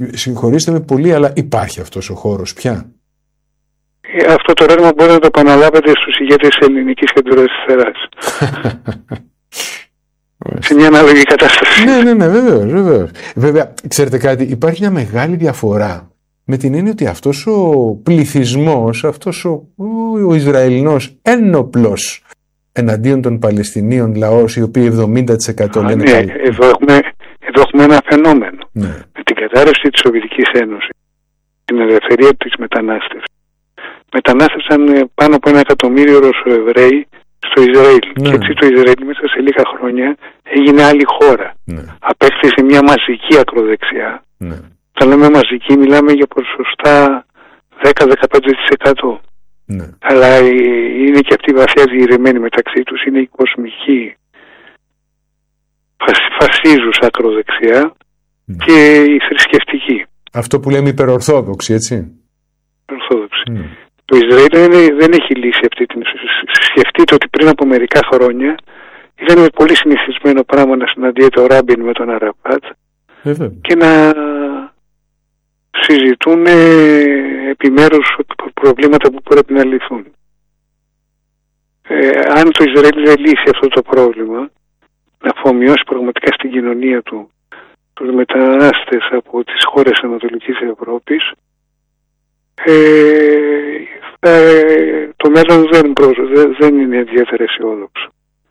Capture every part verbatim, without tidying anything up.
Συγχωρήστε με πολύ, αλλά υπάρχει αυτός ο χώρος πια? Αυτό το ρεύμα μπορεί να το επαναλάβετε στους ηγέτες της ελληνικής κεντροαριστεράς. Σε μια ανάλογη κατάσταση. Ναι, ναι, ναι, βεβαίως, βεβαίως. Βέβαια, ξέρετε κάτι, υπάρχει μια μεγάλη διαφορά με την έννοια ότι αυτός ο πληθυσμός, αυτός ο, ο, ο Ισραηλινός ένοπλος εναντίον των Παλαιστινίων λαός, οι οποίοι εβδομήντα τοις εκατό λένε... Ναι, εδώ έχουμε, εδώ έχουμε ένα φαινόμενο. Ναι. Με την κατάρρευση της Σοβιετικής Ένωσης, την ελευθερία της μετανάστευσης, μετανάστευσαν πάνω από ένα εκατομμύριο Ρωσοεβραίοι στο Ισραήλ. Ναι. Και έτσι το Ισραήλ μέσα σε λίγα χρόνια έγινε άλλη χώρα. Ναι. Απέκτησε μια μαζική ακροδεξιά. Ναι. Όταν λέμε μαζική, μιλάμε για ποσοστά δέκα με δεκαπέντε τοις εκατό. Ναι. Αλλά είναι και αυτή βαθιά διηρεμένη μεταξύ τους. Είναι η κοσμική φασίζουσα ακροδεξιά ναι. και η θρησκευτική. Αυτό που λέμε υπερορθόδοξη, έτσι. Ορθόδοξη. Mm. Το Ισραήλ δεν έχει λύσει αυτή την. Σκεφτείτε ότι πριν από μερικά χρόνια ήταν πολύ συνηθισμένο πράγμα να συναντιέται ο Ράμπιν με τον Αραφάτ και να συζητούν επιμέρους προβλήματα που πρέπει να λυθούν. Ε, αν το Ισραήλ δεν λύσει αυτό το πρόβλημα, να αφομοιώσει πραγματικά στην κοινωνία του τους μετανάστες από τις χώρες Ανατολικής Ευρώπης, ε, ε, το μέλλον δεν, δεν, δεν είναι ιδιαίτερα αισιόδοξο.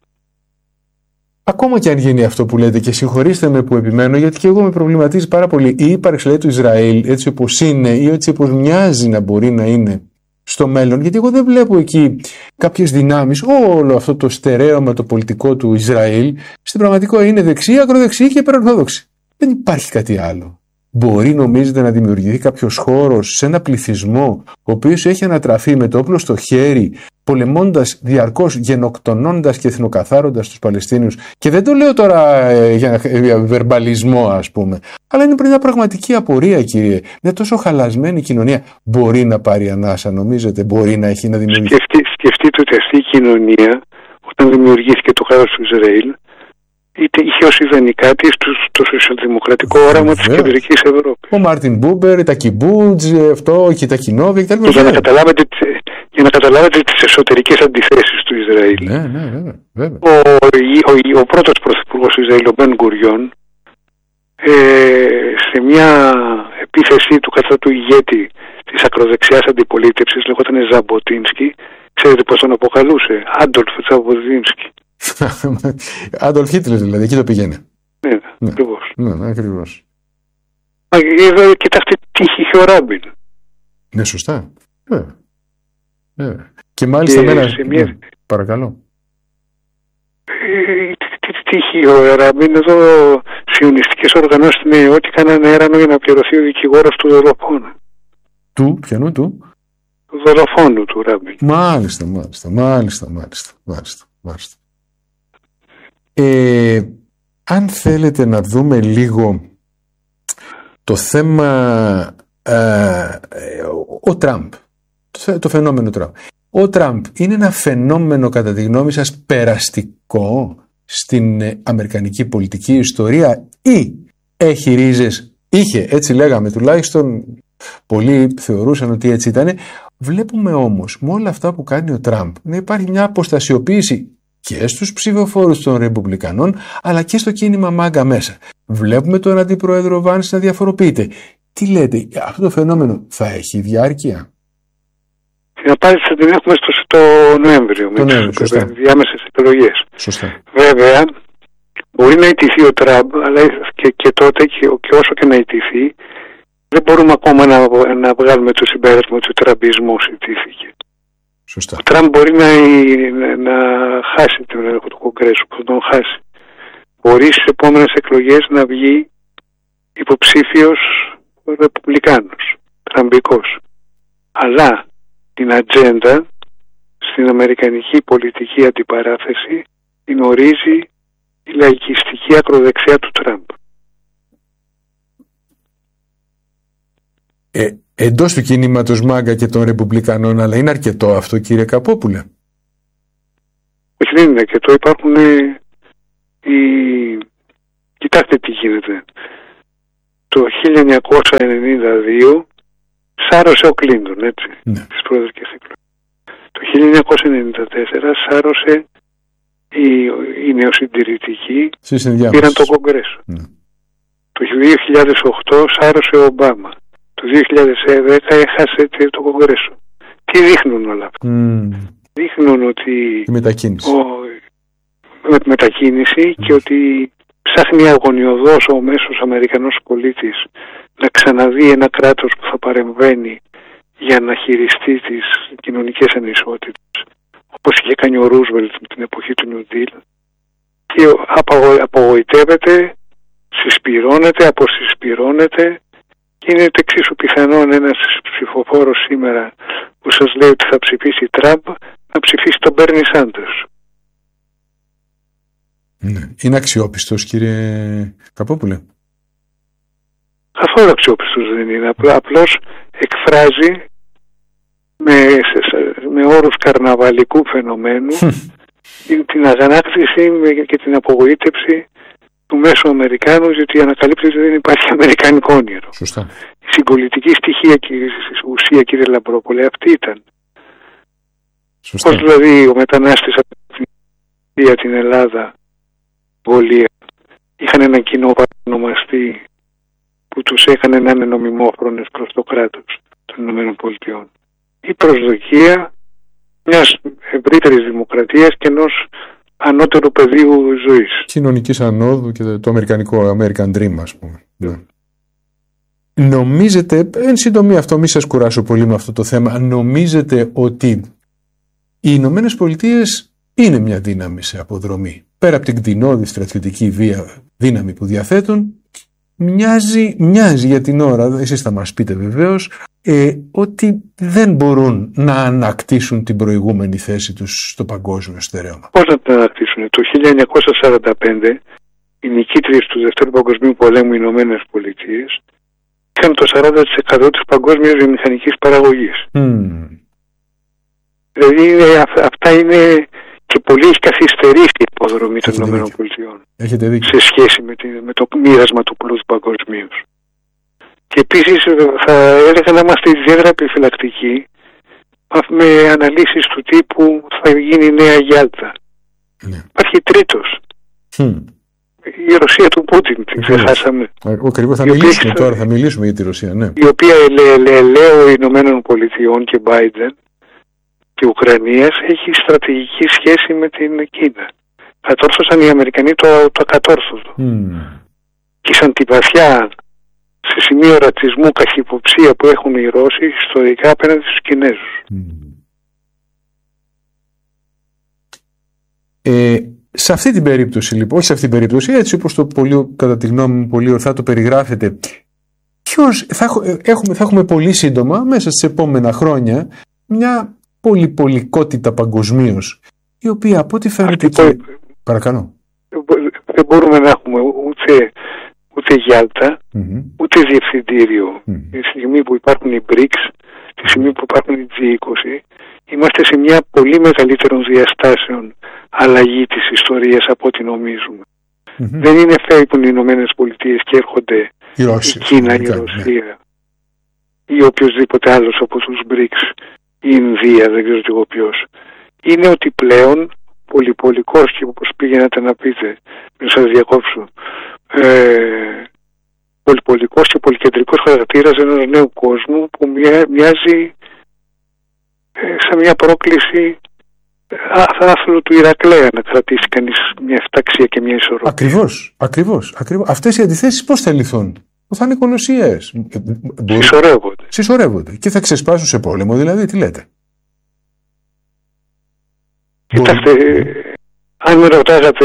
Ακόμα και αν γίνει αυτό που λέτε, και συγχωρήστε με που επιμένω, γιατί και εγώ με προβληματίζει πάρα πολύ η ύπαρξη λέει, του Ισραήλ έτσι όπως είναι ή έτσι όπως μοιάζει να μπορεί να είναι στο μέλλον, γιατί εγώ δεν βλέπω εκεί κάποιες δυνάμεις, όλο αυτό το στερέωμα το πολιτικό του Ισραήλ στην πραγματικότητα είναι δεξί, ακροδεξί και υπερορθόδοξη. Δεν υπάρχει κάτι άλλο. Μπορεί, νομίζετε, να δημιουργηθεί κάποιος χώρος σε ένα πληθυσμό ο οποίος έχει ανατραφεί με το όπλο στο χέρι, πολεμώντας διαρκώς, γενοκτονώντας και εθνοκαθάροντας τους Παλαιστίνιους? Και δεν το λέω τώρα ε, για, για βερμπαλισμό, ας πούμε, αλλά είναι μια πραγματική απορία, κύριε. Μια τόσο χαλασμένη κοινωνία μπορεί να πάρει ανάσα, νομίζετε, μπορεί να έχει να δημιουργηθεί? Σκεφτεί, σκεφτείτε ότι αυτή η κοινωνία, όταν δημιουργήθηκε το κράτος του Ισραήλ, είχε ως ιδανικά της το σοσιαλδημοκρατικό όραμα της κεντρικής Ευρώπης. Ο Μάρτιν Μπούμπερ, τα Κιμπούτζ, αυτό και τα Κοινόβια κτλ. Για να καταλάβετε, για να καταλάβετε τις εσωτερικές αντιθέσεις του Ισραήλ. Ναι, ναι, βέβαια, βέβαια. Ο, ο, ο, ο πρώτος πρωθυπουργός του Ισραήλ, ο Μπεν Γκουριόν, ε, σε μια επίθεσή του κατά του ηγέτη της ακροδεξιάς αντιπολίτευσης, λεγόταν Ζαμποτίνσκι, ξέρετε πώς τον αποκαλούσε? Άντολφ Ζαμποτίνσκι. Άντολφ Χίτλερ δηλαδή, εκεί το πήγαινε. Ναι, ναι, ακριβώς. Ναι, ακριβώς. Εδώ κοιτάξτε τι είχε ο Ράμπιν. Ναι, σωστά. Βέβαια. Βέβαια. Και μάλιστα μένα... Μια... Ναι, παρακαλώ. Ε, τι, τι είχε ο Ράμπιν εδώ, σιωνιστικές οργανώσεις στην Νέα Υόρκη κάνανε έρανο για να πληρωθεί ο δικηγόρος του δολοφόνου. Του, ποιανού του? Του δολοφόνου του Ράμπιν. Μάλιστα, μάλιστα, μάλιστα, μάλιστα, μάλιστα, μάλιστα. Ε, αν θέλετε να δούμε λίγο το θέμα ε, ο Τραμπ, το, το φαινόμενο Τραμπ. Ο Τραμπ είναι ένα φαινόμενο κατά τη γνώμη σας περαστικό στην αμερικανική πολιτική ιστορία ή έχει ρίζες, είχε, έτσι λέγαμε τουλάχιστον, πολλοί θεωρούσαν ότι έτσι ήταν. Βλέπουμε όμως με όλα αυτά που κάνει ο Τραμπ να υπάρχει μια αποστασιοποίηση και στους ψηφοφόρους των Ρεπουμπλικανών, αλλά και στο κίνημα μάγκα μέσα. Βλέπουμε τον αντιπρόεδρο Βάνς να διαφοροποιείται. Τι λέτε, αυτό το φαινόμενο θα έχει διάρκεια? Την απάντηση θα την έχουμε στο, στο Νοέμβριο, το με τις διάμεσες εκλογές. Σωστά. Βέβαια, μπορεί να ιτηθεί ο Τραμπ, αλλά και, και τότε και, και όσο και να ιτηθεί, δεν μπορούμε ακόμα να, να βγάλουμε το συμπέρασμα ότι ο τραμπισμός ιτήθηκε. Σωστά. Ο Τραμπ μπορεί να, να, να χάσει τον έλεγχο του Κογκρέσου, που θα τον χάσει. Μπορεί στις επόμενες εκλογές να βγει υποψήφιος ρεπουμπλικάνος, τραμπικός. Αλλά την ατζέντα στην αμερικανική πολιτική αντιπαράθεση την ορίζει η λαϊκιστική ακροδεξιά του Τραμπ. Ε, εντός του κινήματος μάγκα και των Ρεπουμπλικανών, αλλά είναι αρκετό αυτό, κύριε Καπόπουλε? Όχι, δεν είναι αρκετό. Υπάρχουν ε, οι... Κοιτάξτε τι γίνεται. το χίλια εννιακόσια ενενήντα δύο σάρωσε ο Κλίντον, έτσι, ναι. τις προεδρικές εκλογές. Το χίλια εννιακόσια ενενήντα τέσσερα σάρωσε οι, οι νεοσυντηρητικοί, πήραν το Κογκρέσο. Ναι. Το δύο χιλιάδες οκτώ σάρωσε ο Ομπάμα. Το δύο χιλιάδες δέκα έχασε το Κογκρέσο. Τι δείχνουν όλα αυτά? Mm. Δείχνουν ότι η μετακίνηση, ο, με, μετακίνηση mm. και ότι ψάχνει αγωνιωδώς ο μέσος Αμερικανός πολίτης να ξαναδεί ένα κράτος που θα παρεμβαίνει για να χειριστεί τις κοινωνικές ανισότητες, όπως είχε κάνει ο Ρούσβελτ την εποχή του New Deal, και απογοητεύεται, συσπυρώνεται, αποσυσπυρώνεται, και είναι το εξίσου πιθανόν ένας ψηφοφόρος σήμερα που σας λέει ότι θα ψηφίσει Τραμπ να ψηφίσει τον Μπέρνι Σάντερς. Ναι. Είναι αξιόπιστος, κύριε Καπόπουλε? Καθόλου αξιόπιστος δεν είναι. Απλώς εκφράζει με, με όρους καρναβαλικού φαινομένου την αγανάκτηση και την απογοήτευση του μέσου Αμερικάνου, γιατί ανακαλύπτει ότι δεν υπάρχει αμερικάνικο όνειρο. Σωστά. Η συγκολητική στοιχεία και η ουσία, κύριε Λαμπρόπολε, αυτή ήταν. Πώς δηλαδή ο μετανάστης από την, την Ελλάδα, Βολία, είχαν ένα κοινό παρονομαστή που τους έκανε να είναι νομιμόφρονες προς το κράτος των ΗΠΑ. Η προσδοκία μιας ευρύτερης δημοκρατίας και ενός ανώτερου πεδίου ζωής. Κοινωνικής ανόδου και το αμερικανικό American Dream, ας πούμε. Yeah. Νομίζετε, εν συντομία αυτό, μη σας κουράσω πολύ με αυτό το θέμα, νομίζετε ότι οι Ηνωμένες Πολιτείες είναι μια δύναμη σε αποδρομή? Πέρα από την κτηνώδη στρατιωτική βία, δύναμη που διαθέτουν, μοιάζει, μοιάζει για την ώρα, εσείς θα μας πείτε βεβαίως, ε, ότι δεν μπορούν να ανακτήσουν την προηγούμενη θέση τους στο παγκόσμιο στερέωμα. Πώς να την ανακτήσουν? Το χίλια εννιακόσια σαράντα πέντε οι νικήτριες του Δευτέρου Παγκοσμίου Πολέμου, οι Ηνωμένες Πολιτείες, είχαν το σαράντα τοις εκατό της παγκόσμιας βιομηχανικής παραγωγής. Mm. Δηλαδή αυτά είναι, και πολύ έχει καθυστερήσει η υποδρομή των ΗΠΑ σε σχέση με, τη, με το μοίρασμα του πλούτου παγκοσμίως. Και επίσης θα έλεγα να είμαστε ιδιαίτερα επιφυλακτικοί με αναλύσεις του τύπου θα γίνει η νέα Γιάλτα. Ναι. Υπάρχει τρίτος. Mm. Η Ρωσία του Πούτιν, την ξεχάσαμε. Ακριβώς, θα μιλήσουμε τώρα, θα μιλήσουμε για τη Ρωσία, ναι. Η οποία ελαιολαίο Ηνωμένων Πολιτειών και Biden και Ουκρανίας έχει στρατηγική σχέση με την Κίνα. Κατόρθωσαν οι Αμερικανοί το, το ακατόρθωτο. Mm. Και σαν τη βαθιά σε σημείο ρατσισμού, καχυποψία που έχουν οι Ρώσοι ιστορικά απέναντι στους Κινέζους. Mm. Ε, σε αυτή την περίπτωση λοιπόν, όχι σε αυτή την περίπτωση, έτσι όπως το πολύ, κατά τη γνώμη μου πολύ ορθά το περιγράφεται, ποιος, θα, έχουμε, θα έχουμε πολύ σύντομα μέσα στις επόμενα χρόνια μια πολυπολικότητα παγκοσμίως, η οποία από ό,τι φαίνεται και... Πο... Παρακαλώ. Δεν μπορούμε να έχουμε ούτε, ούτε Γιάλτα, mm-hmm. ούτε διευθυντήριο. Mm-hmm. Τη στιγμή που υπάρχουν οι μπρικς, τη στιγμή που υπάρχουν οι τζι είκοσι, είμαστε σε μια πολύ μεγαλύτερων διαστάσεων αλλαγή της ιστορίας από ό,τι νομίζουμε. Mm-hmm. Δεν είναι φεύγουν οι Ηνωμένες Πολιτείες και έρχονται η, Ρώσια, η Κίνα, η Ρωσία, ναι. ή οποιοδήποτε άλλος από τους μπρικς, η Ινδία, δεν ξέρω εγώ ποιος. Είναι ότι πλέον πολυπολικός, και όπως πήγαινατε να πείτε, μην σας διακόψω, ε, πολυπολικός και πολυκεντρικός χαρακτήρας ενός νέου κόσμου που μοιάζει ε, σαν μια πρόκληση άθλου του Ηρακλέα να κρατήσει κανείς μια εφταξία και μια ισορροπία. Ακριβώς, ακριβώς, ακριβώς. Αυτές οι αντιθέσεις πώς θα λυθούν? Θα είναι κολοσσιαίες. Συσσωρεύονται. Συσσωρεύονται. Και θα ξεσπάσουν σε πόλεμο, δηλαδή, τι λέτε? Κοιτάξτε, αν με ρωτάγατε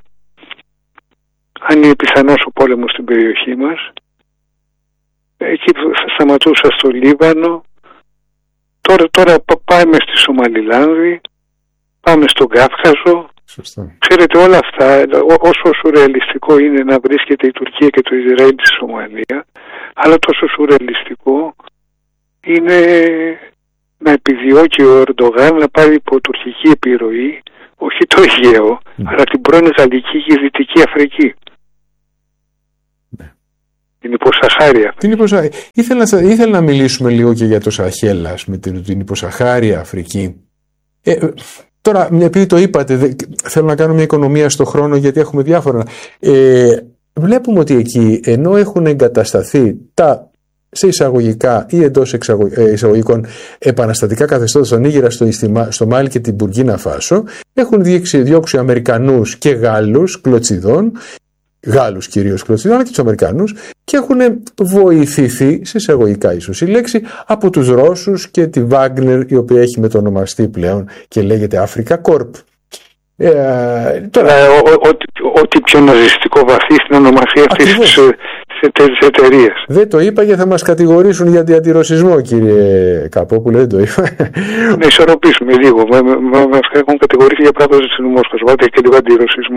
αν είναι πιθανός ο πόλεμος στην περιοχή μας, εκεί θα σταματούσα στο Λίβανο, τώρα, τώρα πάμε στη Σομαλιλάνδη, πάμε στον Κάφκασο. Σωστά. Ξέρετε, όλα αυτά, όσο σουρεαλιστικό είναι να βρίσκεται η Τουρκία και το Ισραήλ στη Σομαλία, αλλά τόσο σουρεαλιστικό είναι να επιδιώκει ο Ερντογάν να πάρει υπό τουρκική επιρροή όχι το Αιγαίο, mm. αλλά την πρώην Γαλλική και Δυτική Αφρική. Mm. Την υποσαχάρια. Την υποσαχάρια. Ήθελα, ήθελα να μιλήσουμε λίγο και για το Σαχέλ, ας πούμε, την, την υποσαχάρια Αφρική. Ε, τώρα, επειδή το είπατε, δε, θέλω να κάνω μια οικονομία στο χρόνο, γιατί έχουμε διάφορα. Ε, βλέπουμε ότι εκεί, ενώ έχουν εγκατασταθεί τα σε εισαγωγικά ή εντός εισαγωγικών επαναστατικά καθεστώτα στον Νίγηρα, στο, στο Μάλι και την Μπουρκίνα Φάσο, έχουν διώξει Αμερικανούς και Γάλλους κλωτσιδών, Γάλλους κυρίως κλωτσιδών, αλλά και τους Αμερικανούς, και έχουν βοηθηθεί, σε εισαγωγικά ίσως η λέξη, από τους Ρώσους και τη Βάγνερ, η οποία έχει μετονομαστεί πλέον και λέγεται Africa Corp. Ε, τώρα... ε, Ό,τι πιο ναζιστικό βαθύ στην ονομασία αυτής της εταιρείας. Δεν το είπα γιατί θα μας κατηγορήσουν για αντιρωσισμό, κύριε Καπόπουλε, δεν το είπα. Να ισορροπήσουμε λίγο. Μας έχουν κατηγορήσει για πράγματα της Μόσχας. Βάλτε και λίγο αντιρωσισμό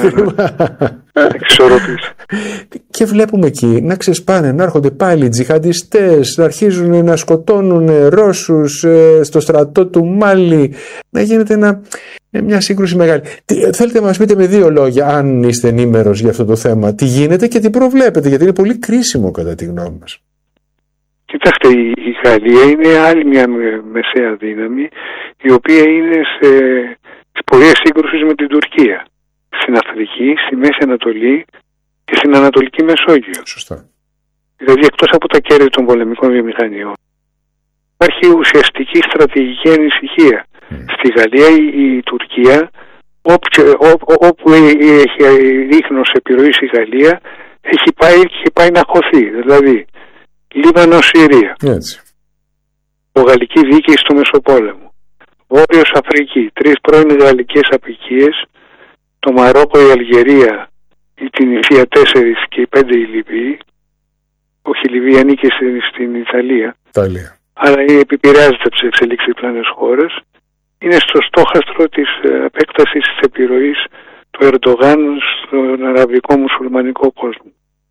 να εξισορροπήσει. Και βλέπουμε εκεί να ξεσπάνε, να έρχονται πάλι τζιχαντιστές, να αρχίζουν να σκοτώνουν Ρώσους στο στρατό του Μάλι, να γίνεται ένα... μια σύγκρουση μεγάλη. Τι, θέλετε να μας πείτε με δύο λόγια, αν είστε ενήμερος για αυτό το θέμα, τι γίνεται και τι προβλέπετε, γιατί είναι πολύ κρίσιμο κατά τη γνώμη μας. Κοιτάξτε, η Γαλλία είναι άλλη μια μεσαία δύναμη, η οποία είναι σε, σε πορεία σύγκρουσης με την Τουρκία. Στην Αφρική, στη Μέση Ανατολή και στην Ανατολική Μεσόγειο. Σωστά. Δηλαδή, εκτός από τα κέρδη των πολεμικών βιομηχανιών, υπάρχει ουσιαστική στρατηγική ανησυχία. Mm. Στη Γαλλία η, η Τουρκία, όπου, ό, όπου έχει ρίχνος επιρροής η Γαλλία, έχει πάει, έχει πάει να χωθεί. Δηλαδή, Λίβανο, Συρία, έτσι. Ο γαλλική δίκαιη στο Μεσοπόλεμο, Βόρειος Αφρική, τρεις πρώην γαλλικές απικίες, το Μαρόκο, η Αλγερία, η Τινησία τέσσερις και οι πέντε η Λιβύη. Όχι, η Λιβύη ανήκει στην, στην Ιταλία. Ιταλία. Αλλά επηρεάζεται από τις εξελίξεις διπλανές χώρες. Είναι στο στόχαστρο της επέκτασης της επιρροής του Ερντογάν στον αραβικό μουσουλμανικό κόσμο.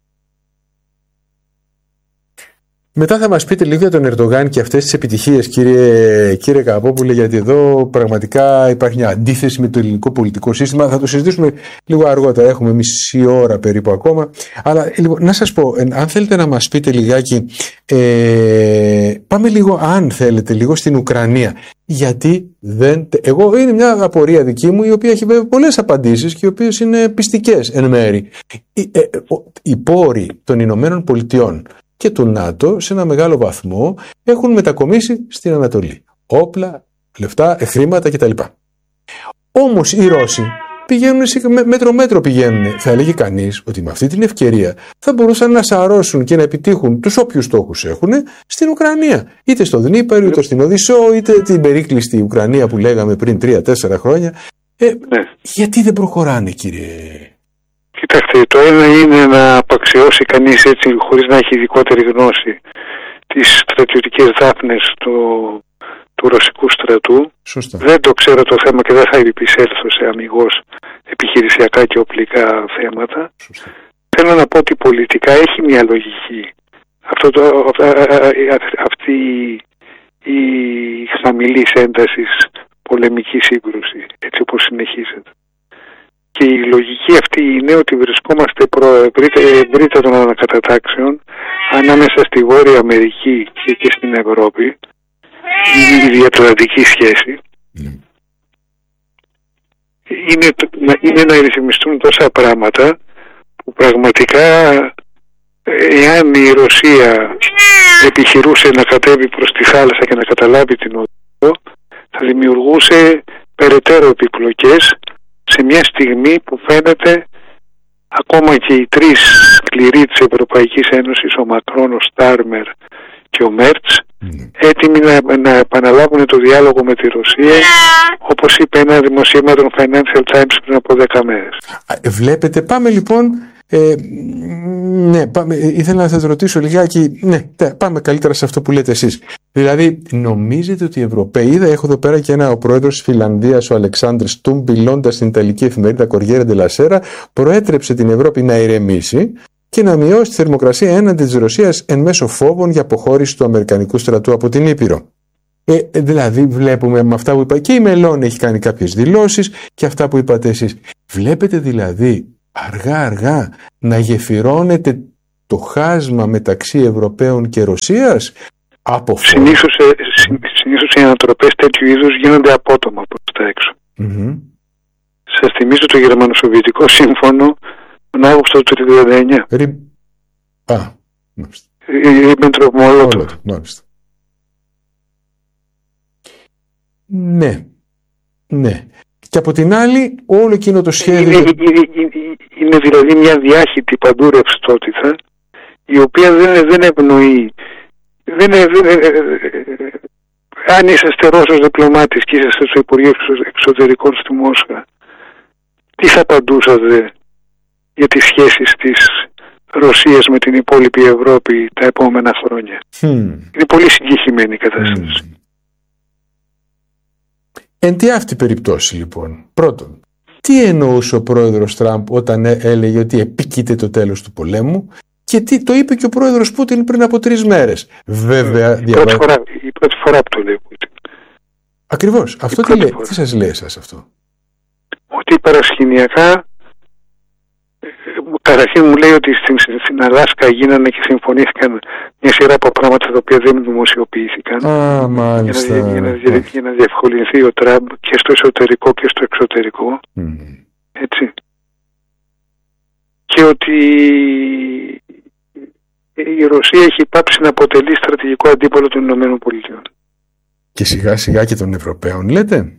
Μετά θα μας πείτε λίγο για τον Ερντογάν και αυτές τις επιτυχίες, κύριε, κύριε Καπόπουλε, γιατί εδώ πραγματικά υπάρχει μια αντίθεση με το ελληνικό πολιτικό σύστημα. Θα το συζητήσουμε λίγο αργότερα, έχουμε μισή ώρα περίπου ακόμα. Αλλά λοιπόν, να σας πω, αν θέλετε να μας πείτε λιγάκι, ε, πάμε λίγο, αν θέλετε, λίγο στην Ουκρανία. Γιατί δεν... Εγώ είναι μια απορία δική μου, η οποία έχει βέβαια πολλές απαντήσεις και οι οποίες είναι πιστικές εν μέρη. Οι, ε, οι πόροι των Ηνωμένων Πολιτειών και του ΝΑΤΟ σε ένα μεγάλο βαθμό έχουν μετακομίσει στην Ανατολή. Όπλα, λεφτά, χρήματα κτλ. Όμως οι Ρώσοι πηγαίνουν μέτρο-μέτρο πηγαίνουν. Θα έλεγε κανείς ότι με αυτή την ευκαιρία θα μπορούσαν να σαρώσουν και να επιτύχουν τους όποιους στόχους έχουν στην Ουκρανία. Είτε στο Δνήπαρο, είτε στην Οδυσσό, είτε την περίκλειστη Ουκρανία που λέγαμε πριν τρία τέσσερα χρόνια. Ε, ναι. Γιατί δεν προχωράνε, κύριε? Κοιτάξτε, το ένα είναι να απαξιώσει κανείς έτσι χωρίς να έχει ειδικότερη γνώση τις στρατιωτικές δάφνες του, του ρωσικού στρατού. Σωστά. Δεν το ξέρω το θέμα και δεν θα επισέλθω σε αμιγώς επιχειρησιακά και οπλικά θέματα. Σωστά. Θέλω να πω ότι πολιτικά έχει μια λογική. Αυτό το, αυτή η χαμηλής έντασης πολεμική σύγκρουση, έτσι όπως συνεχίζεται. Και η λογική αυτή είναι ότι βρισκόμαστε προ ευρύτερα των ανακατατάξεων ανάμεσα στη Βόρεια Αμερική και στην Ευρώπη, η διατλαντική σχέση. Mm. Είναι, είναι να ρυθμιστούν τόσα πράγματα που πραγματικά, εάν η Ρωσία επιχειρούσε να κατέβει προς τη θάλασσα και να καταλάβει την οδό, θα δημιουργούσε περαιτέρω επιπλοκές σε μια στιγμή που φαίνεται ακόμα και οι τρεις σκληροί της Ευρωπαϊκής Ένωσης, ο Μακρόν, ο Στάρμερ και ο Μέρτς, mm. έτοιμοι να, να επαναλάβουν το διάλογο με τη Ρωσία, όπως είπε ένα δημοσίευμα των Financial Times πριν από δέκα μέρες. Βλέπετε, πάμε λοιπόν... Ε, ναι, πάμε, ήθελα να σας ρωτήσω λιγάκι. Ναι, πάμε καλύτερα σε αυτό που λέτε εσείς. Δηλαδή, νομίζετε ότι οι Ευρωπαίοι, είδα, έχω εδώ πέρα και ένα, ο πρόεδρος της Φιλανδίας, ο Αλεξάνδρ Στούμπ, μιλώντας στην Ιταλική εφημερίδα Κοριέρε ντελα Σέρα, προέτρεψε την Ευρώπη να ηρεμήσει και να μειώσει τη θερμοκρασία έναντι της Ρωσίας εν μέσω φόβων για αποχώρηση του Αμερικανικού στρατού από την Ήπειρο. Ε, δηλαδή, βλέπουμε με αυτά που είπα, και η Μελώνη έχει κάνει κάποιες δηλώσεις και αυτά που είπατε εσείς. Βλέπετε δηλαδή αργά-αργά να γεφυρώνεται το χάσμα μεταξύ Ευρωπαίων και Ρωσίας αποφόρει. Συνήθως, συνήθως οι ανατροπές τέτοιου είδους γίνονται απότομα προς τα έξω. Mm-hmm. Σας θυμίζω το Γερμανο-Σοβιετικό Σύμφωνο τον Αύγουστο του χίλια εννιακόσια τριάντα εννιά. Ρι... Α, μάλιστα. Ριμπεντροπ-Μολότοφ. Μάλιστα. Ναι. Ναι. Και από την άλλη, όλο εκείνο το σχέδιο... Είναι, είναι, είναι, είναι δηλαδή μια διάχυτη παντού ρευστότητα, η οποία δεν, δεν ευνοεί. Δεν, δεν, αν είσαστε Ρώσος διπλωμάτης και είσαστε στο Υπουργείο Εξωτερικών στη Μόσχα, τι θα απαντούσατε για τις σχέσεις της Ρωσίας με την υπόλοιπη Ευρώπη τα επόμενα χρόνια? Mm. Είναι πολύ συγκεκριμένη η κατάσταση. Mm. Εν τη αυτή περιπτώσει λοιπόν, πρώτον, τι εννοούσε ο πρόεδρος Τραμπ όταν έλεγε ότι επίκειται το τέλος του πολέμου, και τι το είπε και ο πρόεδρος Πούτιν πριν από τρεις μέρες. Βέβαια, η, διαβα... πρώτη φορά, η πρώτη φορά που το λέει ο Πούτιν. Ακριβώς. Αυτό τι, λέει, τι σας λέει εσάς αυτό? Ότι παρασκηνιακά, καταρχήν μου λέει ότι στην, στην Αλάσκα γίνανε και συμφωνήθηκαν μια σειρά από πράγματα τα οποία δεν δημοσιοποιήθηκαν. Α, μάλιστα. Για να, για να, για, για να διευκολυνθεί ο Τραμπ και στο εσωτερικό και στο εξωτερικό. Mm. Έτσι. Και ότι η Ρωσία έχει πάψει να αποτελεί στρατηγικό αντίπολο των Ηνωμένων Πολιτειών. Και σιγά σιγά και των Ευρωπαίων, λέτε?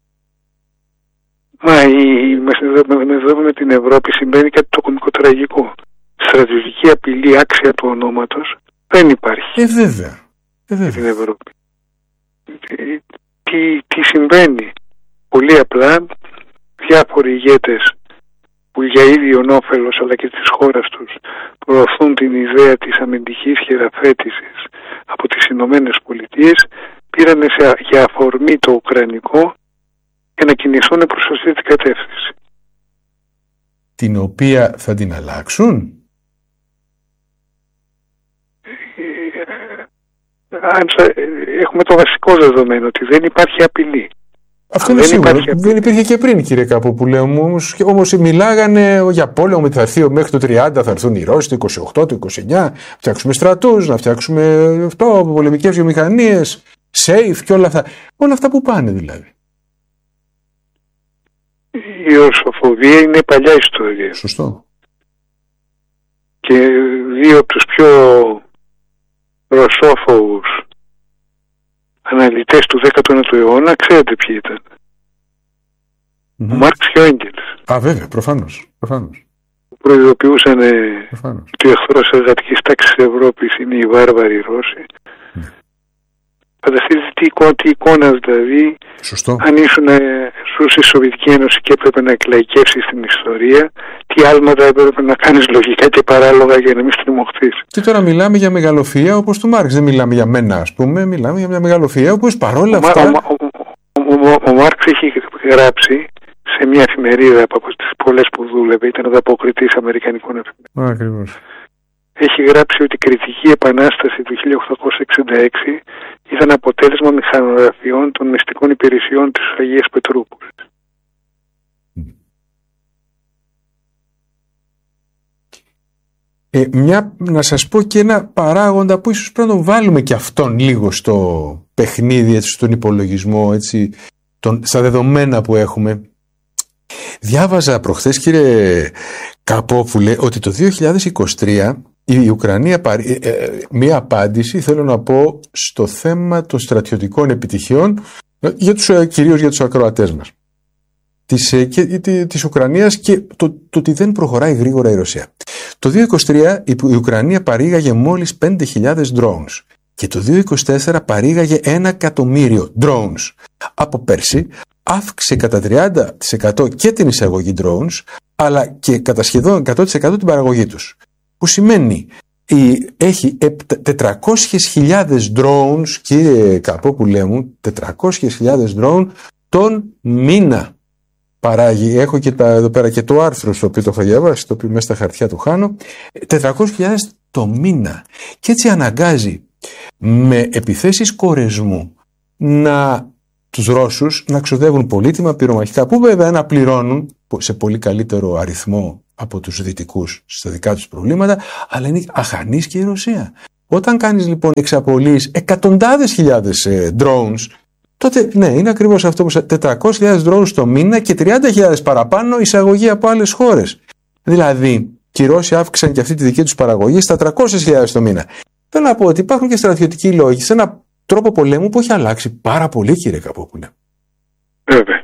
Μα η, εδώ με την Ευρώπη συμβαίνει κάτι το κωμικοτραγικό. Στρατηγική απειλή άξια του ονόματος δεν υπάρχει. Ε, βέβαια. Ε, βέβαια. Στην Ευρώπη. Τι, τι συμβαίνει? Πολύ απλά, διάφοροι ηγέτες που για ίδιον όφελος αλλά και της χώρας τους προωθούν την ιδέα της αμυντικής χειραφέτησης από τις Ηνωμένες Πολιτείες, πήραν σε, για αφορμή το Ουκρανικό και να κινηθούν προς αυτή την κατεύθυνση. Την οποία θα την αλλάξουν? Έχουμε το βασικό δεδομένο ότι δεν υπάρχει απειλή. Αυτό είναι σίγουρο. Δεν υπήρχε και πριν, κύριε Καπόπουλε. Όμως, όμως μιλάγανε για πόλεμο ότι θα έρθει μέχρι το τριάντα, θα έρθουν οι Ρώσοι, το είκοσι οκτώ, το είκοσι εννιά, να φτιάξουμε στρατούς, να φτιάξουμε αυτό, πολεμικές βιομηχανίες, safe και όλα αυτά. Όλα αυτά που πάνε δηλαδή. Η ρωσοφοβία είναι παλιά ιστορία. Σωστό. Και δύο από τους πιο ρωσόφοβους αναλυτές του δέκατου ένατου αιώνα, ξέρετε ποιοι ήταν? Mm-hmm. Ο Μάρξ και ο Έγγελς. Α, βέβαια, προφανώς. προφανώς. Προειδοποιούσαν ότι ο εχθρός εργατικής τάξης της Ευρώπης είναι οι βάρβαροι Ρώσοι. Mm. Φανταστείτε τι εικόνα, τι εικόνα δηλαδή. Σωστό. Αν ήσουν σου στη Σοβιετική Ένωση και έπρεπε να εκλαϊκεύσεις την ιστορία, τι άλματα έπρεπε να κάνεις λογικά και παράλογα για να μην στριμωχθείς. Και τώρα μιλάμε για μεγαλοφυΐα όπως του Μάρξ. Δεν μιλάμε για μένα, ας πούμε. Μιλάμε για μια μεγαλοφυΐα όπως παρόλα ο, αυτά. Ο, ο, ο, ο, ο Μάρξ έχει γράψει σε μια εφημερίδα από τις πολλές που δούλευε, ήταν ανταποκριτής αμερικανικών εφημερίδων. Ακριβώς. Έχει γράψει ότι η κριτική επανάσταση του χίλια οκτακόσια εξήντα έξι ήταν αποτέλεσμα μηχανογραφιών των μυστικών υπηρεσιών της Αγίας Πετρούπολης. Ε, μια, να σας πω και ένα παράγοντα που ίσως πρέπει να το βάλουμε και αυτόν λίγο στο παιχνίδι, έτσι, στον υπολογισμό, έτσι, τον, στα δεδομένα που έχουμε. Διάβαζα προχθές, κύριε Καπόπουλε, ότι το δύο χιλιάδες είκοσι τρία η Ουκρανία πάρει ε, ε, μία απάντηση, θέλω να πω, στο θέμα των στρατιωτικών επιτυχιών, για τους, ε, κυρίως για τους ακροατές μας, της, ε, και, ε, της Ουκρανίας, και το, το ότι δεν προχωράει γρήγορα η Ρωσία. Το δύο χιλιάδες είκοσι τρία η, η Ουκρανία παρήγαγε μόλις πέντε χιλιάδες drones και το δύο χιλιάδες είκοσι τέσσερα παρήγαγε ένα εκατομμύριο drones. Από πέρσι αύξησε κατά τριάντα τοις εκατό και την εισαγωγή drones, αλλά και κατά σχεδόν εκατό τοις εκατό την παραγωγή τους. Που σημαίνει έχει τετρακόσιες χιλιάδες drones, κύριε Καπόπουλέ μου, τετρακόσιες χιλιάδες drone τον μήνα παράγει. Έχω και τα, εδώ πέρα και το άρθρο στο οποίο το έχω διαβάσει, το οποίο μέσα στα χαρτιά του χάνω. τετρακόσιες χιλιάδες το μήνα. Και έτσι αναγκάζει με επιθέσεις κορεσμού να τους Ρώσους να ξοδεύουν πολύτιμα πυρομαχικά, που βέβαια να πληρώνουν σε πολύ καλύτερο αριθμό από τους δυτικούς στα δικά τους προβλήματα, αλλά είναι αχανής και η Ρωσία. Όταν κάνεις λοιπόν εξαπολύεις εκατοντάδες χιλιάδες ε, drones, τότε ναι, είναι ακριβώς αυτό που τετρακόσιες χιλιάδες drones το μήνα και τριάντα χιλιάδες παραπάνω εισαγωγή από άλλες χώρες. Δηλαδή, και οι Ρώσοι αύξησαν και αυτή τη δική τους παραγωγή στα τριακόσιες χιλιάδες το μήνα. Θέλω να πω ότι υπάρχουν και στρατιωτικοί λόγοι σε ένα τρόπο πολέμου που έχει αλλάξει πάρα πολύ, κύριε Καπόπουλε. Βέβαια.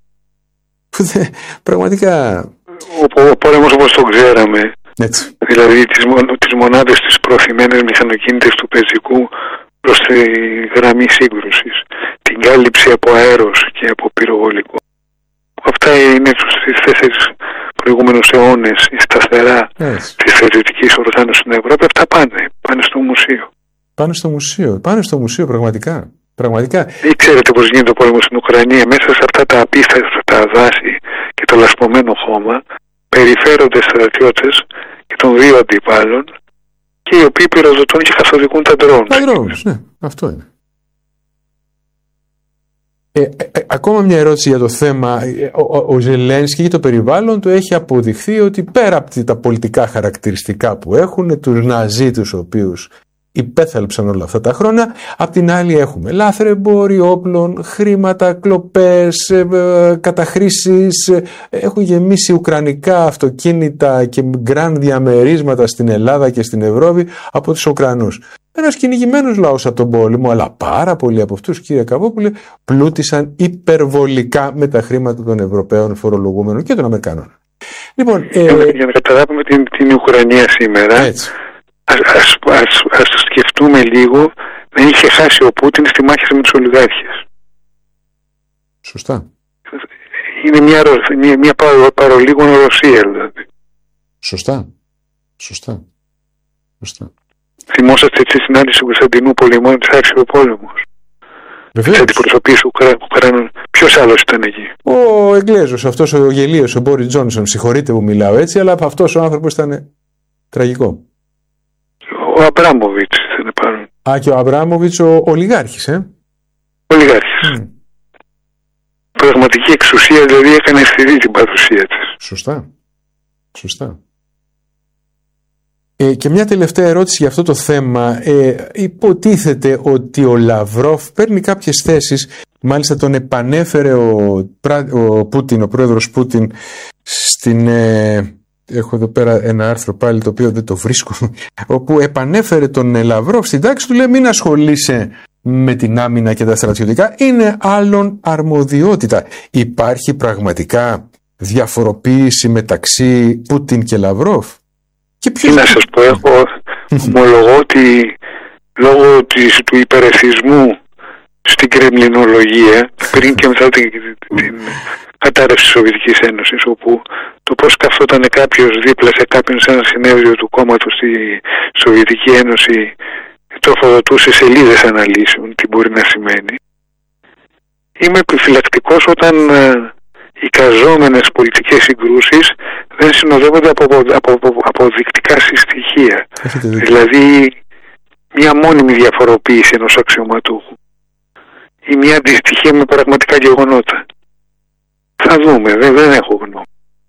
Πραγματικά. Ο, ο πόλεμος όπως τον ξέραμε, έτσι. Δηλαδή τις, τις μονάδες τις προωθημένες μηχανοκίνητες του πεζικού προς τη γραμμή σύγκρουσης, την κάλυψη από αέρος και από πυροβολικό. Αυτά είναι στις τέσσερις προηγούμενους αιώνες η σταθερά yes. της στρατιωτικής οργάνωσης στην Ευρώπη. Αυτά πάνε, πάνε στο μουσείο. Πάνε στο μουσείο, πάνε στο μουσείο πραγματικά. πραγματικά. Ή ξέρετε πώς γίνεται ο πόλεμος στην Ουκρανία? Μέσα σε αυτά τα απίστευτα δάση και το λασπωμένο χώμα περιφέρονται στρατιώτες και των δύο αντιπάλων και οι οποίοι πυροδοτούν και καθοδηγούν τα drones. Τα drones, ναι, αυτό είναι. Ε, ε, ε, ακόμα μια ερώτηση για το θέμα. Ο, ο, ο Ζελένσκι για το περιβάλλον του έχει αποδειχθεί ότι πέρα από τα πολιτικά χαρακτηριστικά που έχουν, τους Ναζί τους οποίους υπέθαλψαν όλα αυτά τα χρόνια, απ' την άλλη έχουμε λάθρεμπόριο όπλων, χρήματα, κλοπές, ε, ε, καταχρήσεις, ε, έχουν γεμίσει ουκρανικά αυτοκίνητα και γκραν διαμερίσματα στην Ελλάδα και στην Ευρώπη από τους Ουκρανούς. Ένας κυνηγημένος λαός από τον πόλεμο, αλλά πάρα πολλοί από αυτούς, κύριε Καβόπουλε, πλούτησαν υπερβολικά με τα χρήματα των Ευρωπαίων φορολογούμενων και των Αμερικανών. Λοιπόν, ε... για να καταλάβουμε την, την Ουκρανία σήμερα, έτσι. Ας, ας, ας, ας σκεφτούμε λίγο να είχε χάσει ο Πούτιν στη μάχη με τους ολιγάρχες. Σωστά. Είναι μια, μια, μια παρολίγων Ρωσία δηλαδή. Σωστά. Σωστά. Σωστά. Θυμόσαστε τη συνάντηση του Κωνσταντινούπολη μόνο της άρχισε ο πόλεμος. Βεβαίως. Τις αντιπροσωπείες Ουκρανών. Ποιος άλλος ήταν εκεί? Ο Εγγλέζος, αυτός ο γελίος, ο Μπόρις Τζόνσον. Συγχωρείτε που μιλάω έτσι, αλλά αυτός ο άνθρωπος ήταν τραγικό. Ο Αμπράμοβιτς ήταν πάνω. Α, και ο Αμπράμοβιτς ο ολιγάρχης, ε. Ολιγάρχης. Mm. Πραγματική εξουσία, δηλαδή έκανε αισθηρή την παρουσία της. Σωστά. Σωστά. Ε, και μια τελευταία ερώτηση για αυτό το θέμα. Ε, υποτίθεται ότι ο Λαυρόφ παίρνει κάποιες θέσεις, μάλιστα τον επανέφερε ο, ο Πούτιν, ο πρόεδρος Πούτιν στην... Ε, έχω εδώ πέρα ένα άρθρο πάλι το οποίο δεν το βρίσκω, όπου επανέφερε τον Λαυρόφ στην τάξη του, λέει μην ασχολείσαι με την άμυνα και τα στρατιωτικά, είναι άλλον αρμοδιότητα. Υπάρχει πραγματικά διαφοροποίηση μεταξύ Πούτιν και Λαυρόφ? Και ποιος... Να σας πω, έχω ομολογώ ότι λόγω της, του υπερεθισμού στην κρεμλινολογία πριν και μετά την, την κατάρρευση της Σοβιετικής Ένωσης, όπου το πώς καθόταν κάποιος δίπλα σε κάποιον σε ένα συνέδριο του κόμματος στη Σοβιετική Ένωση τροφοδοτούσε σελίδες αναλύσεων τι μπορεί να σημαίνει. Είμαι επιφυλακτικός όταν ε, οι καζόμενες πολιτικές συγκρούσεις δεν συνοδεύονται από, από, από, από αποδεικτικά στοιχεία. Δηλαδή μια μόνιμη διαφοροποίηση ενός αξιωματούχου ή μια αντιστοιχία με πραγματικά γεγονότα. Θα δούμε, δεν, δεν έχω γνώμη.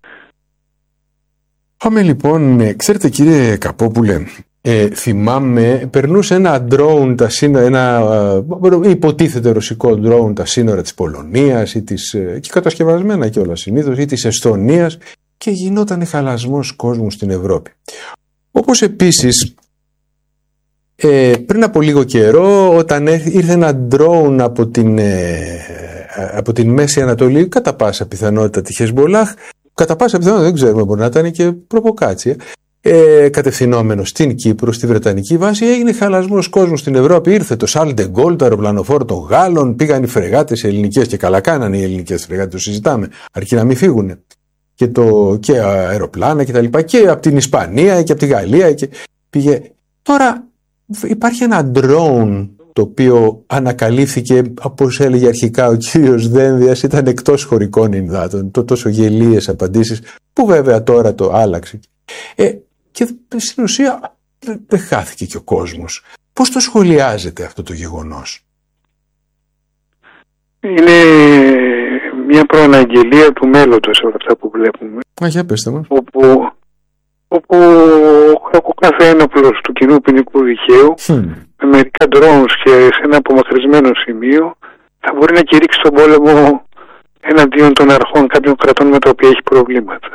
Πάμε λοιπόν, ξέρετε κύριε Καπόπουλε, ε, θυμάμαι, περνούσε ένα drone τα σύνορα, ένα ε, υποτίθεται ρωσικό drone τα σύνορα της Πολωνίας ή της, ε, και κατασκευασμένα κιόλας συνήθως, ή της Εστονίας, και γινόταν χαλασμός κόσμου στην Ευρώπη. Όπως επίσης ε, πριν από λίγο καιρό, όταν ήρθε ένα drone από την, ε, από την Μέση Ανατολή, κατά πάσα πιθανότητα τη Χεσμολάχ, κατά πάσα πιθανότητα δεν ξέρουμε, μπορεί να ήταν και προβοκάτσια, ε, κατευθυνόμενο στην Κύπρο, στη Βρετανική βάση, έγινε χαλασμός κόσμου στην Ευρώπη. Ήρθε το Charles de Gaulle, το αεροπλανοφόρο των Γάλλων, πήγαν οι φρεγάτες ελληνικές, και καλά κάνανε οι ελληνικές φρεγάτες, το συζητάμε, αρκεί να μην φύγουν. Και, το, και αεροπλάνα και τα λοιπά, και από την Ισπανία και από τη Γαλλία και πήγε. Τώρα υπάρχει ένα drone το οποίο ανακαλύφθηκε, όπως έλεγε αρχικά ο κύριος Δένδιας, ήταν εκτός χωρικών υδάτων, το τόσο γελίες απαντήσεις, που βέβαια τώρα το άλλαξε. Ε, και στην ουσία δεν χάθηκε και ο κόσμος. Πώς το σχολιάζετε αυτό το γεγονός? Είναι μια προαναγγελία του μέλλοντος όλα αυτά που βλέπουμε. Α, για πέστε μου. Όπου, όπου ο κάθε ένοπλος του κοινού ποινικού δικαίου mm. με μερικά drones και σε ένα απομακρυσμένο σημείο θα μπορεί να κηρύξει τον πόλεμο εναντίον των αρχών κάποιων κρατών με τα οποία έχει προβλήματα.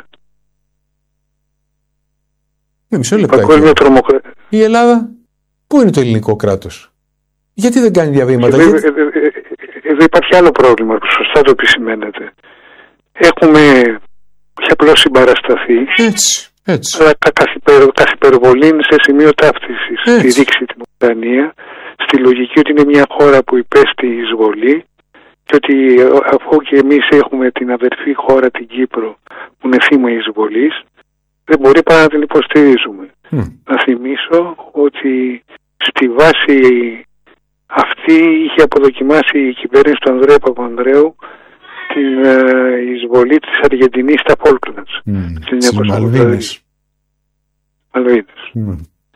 Με μισό λεπτάκι. Τρομοκρα... Η Ελλάδα, πού είναι το ελληνικό κράτος? Γιατί δεν κάνει διαβήματα? Εδώ, γιατί... εδώ, εδώ υπάρχει άλλο πρόβλημα που σωστά το επισημαίνεται. Έχουμε όχι απλώς συμπαρασταθεί, έτσι, έτσι. αλλά καθ' υπερβολή σε σημείο ταύτισης στη ρήξη την Ουκρανία, στη λογική ότι είναι μια χώρα που υπέστη εισβολή και ότι αφού και εμείς έχουμε την αδερφή χώρα την Κύπρο που είναι θύμα εισβολής, δεν μπορεί παρά να την υποστηρίζουμε. Mm. Να θυμίσω ότι στη βάση αυτή είχε αποδοκιμάσει η κυβέρνηση του Ανδρέου Παπανδρέου την ε, εισβολή της Αργεντινής στα Φόλκλαντς. Mm. Στις Μαλβίνες. Μαλβίνες. Mm.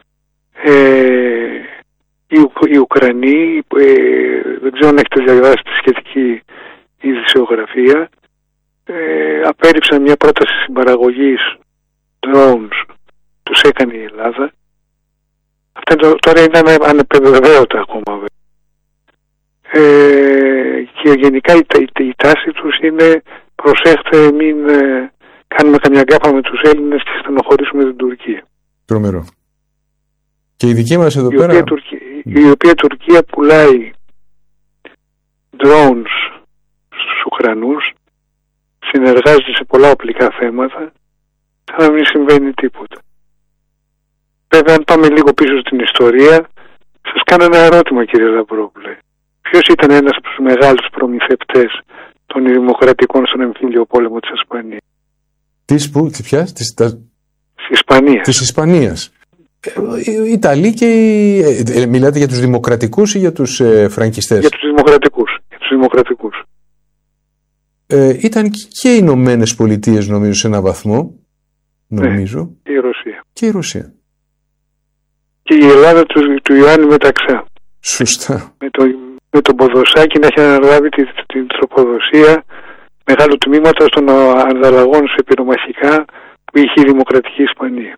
Ε, οι, οι Ουκρανοί, ε, δεν ξέρω αν έχετε διαβάσει τη σχετική ειδησιογραφία, ε, απέρριψαν μια πρόταση συμπαραγωγής drones, τους έκανε η Ελλάδα. Αυτά τώρα είναι ανεπεβεβαίωτα ακόμα. Ε, και γενικά η, η, η τάση τους είναι προσέχτε μην ε, κάνουμε καμιά γκάφα με τους Έλληνες και στενοχωρήσουμε την Τουρκία. Τρομερό. Και η δική μας εδώ η πέρα... Οποία Τουρκία, η οποία Τουρκία πουλάει drones στους Ουκρανούς, συνεργάζεται σε πολλά οπλικά θέματα, σαν να μην συμβαίνει τίποτα. Βέβαια, αν πάμε λίγο πίσω στην ιστορία, σας κάνω ένα ερώτημα, κύριε Λαμπρόπουλε. Ποιος ήταν ένας από τους μεγάλους προμηθευτές των δημοκρατικών στον εμφύλιο πόλεμο της Ισπανίας? Της που, της ποιας? Της, τα... της Ισπανίας. Της Ισπανίας. Οι Ιταλοί και οι... Ε, μιλάτε για τους δημοκρατικούς ή για τους ε, φραγκιστές? Για τους δημοκρατικούς. Για τους δημοκρατικούς. Ε, ήταν και οι Ηνωμένες Πολιτείες, νομίζω, σε έναν βαθμό. Νομίζω. Ναι, και η Ρωσία. Και η Ρωσία. Και η Ελλάδα του, του Ιωάννη Μεταξά. Σωστά. Με, το, με τον Ποδοσάκη να έχει αναλάβει την, την τροποδοσία μεγάλου τμήματος των ανταλλαγών σε πυρομαχικά που είχε η Δημοκρατική Ισπανία.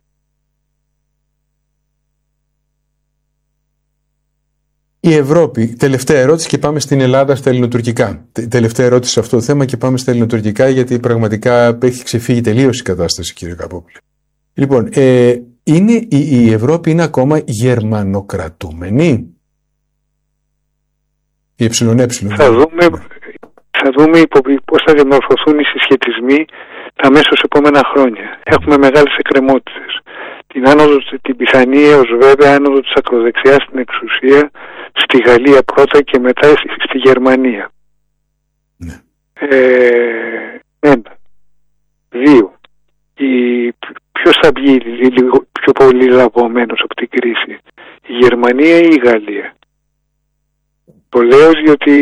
Η Ευρώπη, τελευταία ερώτηση και πάμε στην Ελλάδα στα ελληνοτουρκικά. Τελευταία ερώτηση σε αυτό το θέμα και πάμε στα ελληνοτουρκικά, γιατί πραγματικά έχει ξεφύγει τελείως η κατάσταση, κύριε Καπόπουλε. Λοιπόν, ε, είναι, η, η Ευρώπη είναι ακόμα γερμανοκρατούμενη? Η ΕΕ. Θα δούμε, θα δούμε πώς θα διαμορφωθούν οι συσχετισμοί τα αμέσως επόμενα χρόνια. Έχουμε μεγάλες εκκρεμότητες. Την άνοδο, την πιθανή έως βέβαια άνοδο της ακροδεξιάς στην εξουσία στη Γαλλία πρώτα και μετά στη Γερμανία. Ναι. Ε, ένα. Δύο. Η, ποιος θα βγει λίγο πιο πολύ λαβωμένος από την κρίση, η Γερμανία ή η Γαλλία? Το λέω διότι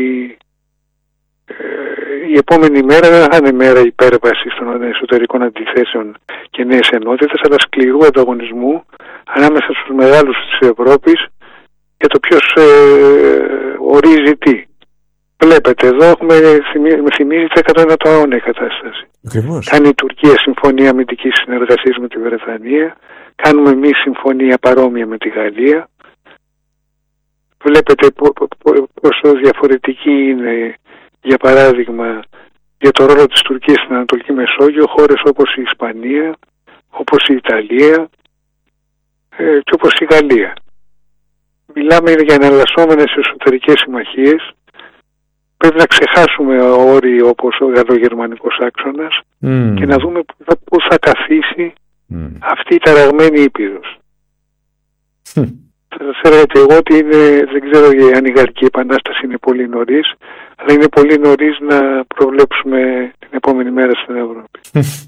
ε, η επόμενη μέρα δεν θα είναι μέρα υπέρβασης των εσωτερικών αντιθέσεων και νέες ενότητες, αλλά σκληρού ανταγωνισμού ανάμεσα στους μεγάλους της Ευρώπης για το ποιος ε, ορίζει τι. Βλέπετε, εδώ έχουμε, με θυμίζει τα εκατό αιώνα η κατάσταση. Ακριβώς. Κάνει η Τουρκία συμφωνία αμυντικής συνεργασίας με τη Βρετανία, κάνουμε εμείς συμφωνία παρόμοια με τη Γαλλία. Βλέπετε πόσο διαφορετική είναι, για παράδειγμα, για το ρόλο της Τουρκίας στην Ανατολική Μεσόγειο, χώρες όπως η Ισπανία, όπως η Ιταλία ε, και όπως η Γαλλία. Μιλάμε για εναλλασσόμενες εσωτερικές συμμαχίες. Πρέπει να ξεχάσουμε όροι όπως ο γαλλογερμανικός άξονας mm. και να δούμε πού θα καθίσει mm. αυτή η ταραγμένη ήπειρος. Mm. Θα ξέρετε εγώ ότι είναι, δεν ξέρω αν η Γαλλική Επανάσταση είναι πολύ νωρίς, αλλά είναι πολύ νωρίς να προβλέψουμε την επόμενη μέρα στην Ευρώπη.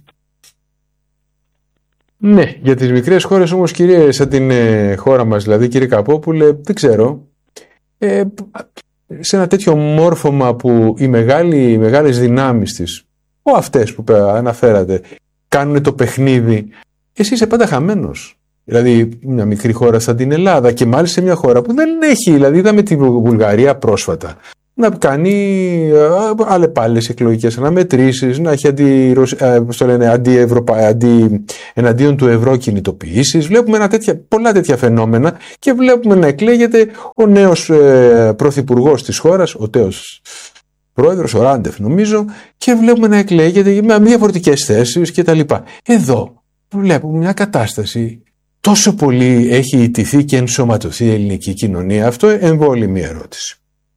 Ναι, για τις μικρές χώρες όμως, κύριε, σαν την ε, χώρα μας, δηλαδή κύριε Καπόπουλε, δεν ξέρω, ε, σε ένα τέτοιο μόρφωμα που οι, μεγάλοι, οι μεγάλες δυνάμεις της, ο αυτές που αναφέρατε, κάνουν το παιχνίδι, εσύ είσαι πάντα χαμένος. Δηλαδή μια μικρή χώρα σαν την Ελλάδα και μάλιστα σε μια χώρα που δεν έχει, δηλαδή είδαμε τη Βουλγαρία πρόσφατα, να κάνει αλλεπάλληλες εκλογικές αναμετρήσεις, να έχει αντι, πώς λένε, αντιευρωπα, αντι, εναντίον του ευρώ κινητοποιήσεις. Βλέπουμε ένα τέτοια, πολλά τέτοια φαινόμενα και βλέπουμε να εκλέγεται ο νέος ε, πρωθυπουργός της χώρας, ο τέος πρόεδρος, ο Ράντεφ νομίζω, και βλέπουμε να εκλέγεται με διαφορετικές θέσεις κτλ. Εδώ βλέπουμε μια κατάσταση. Τόσο πολύ έχει ιτηθεί και ενσωματωθεί η ελληνική κοινωνία. Αυτό εμβόλει μια ερώτηση.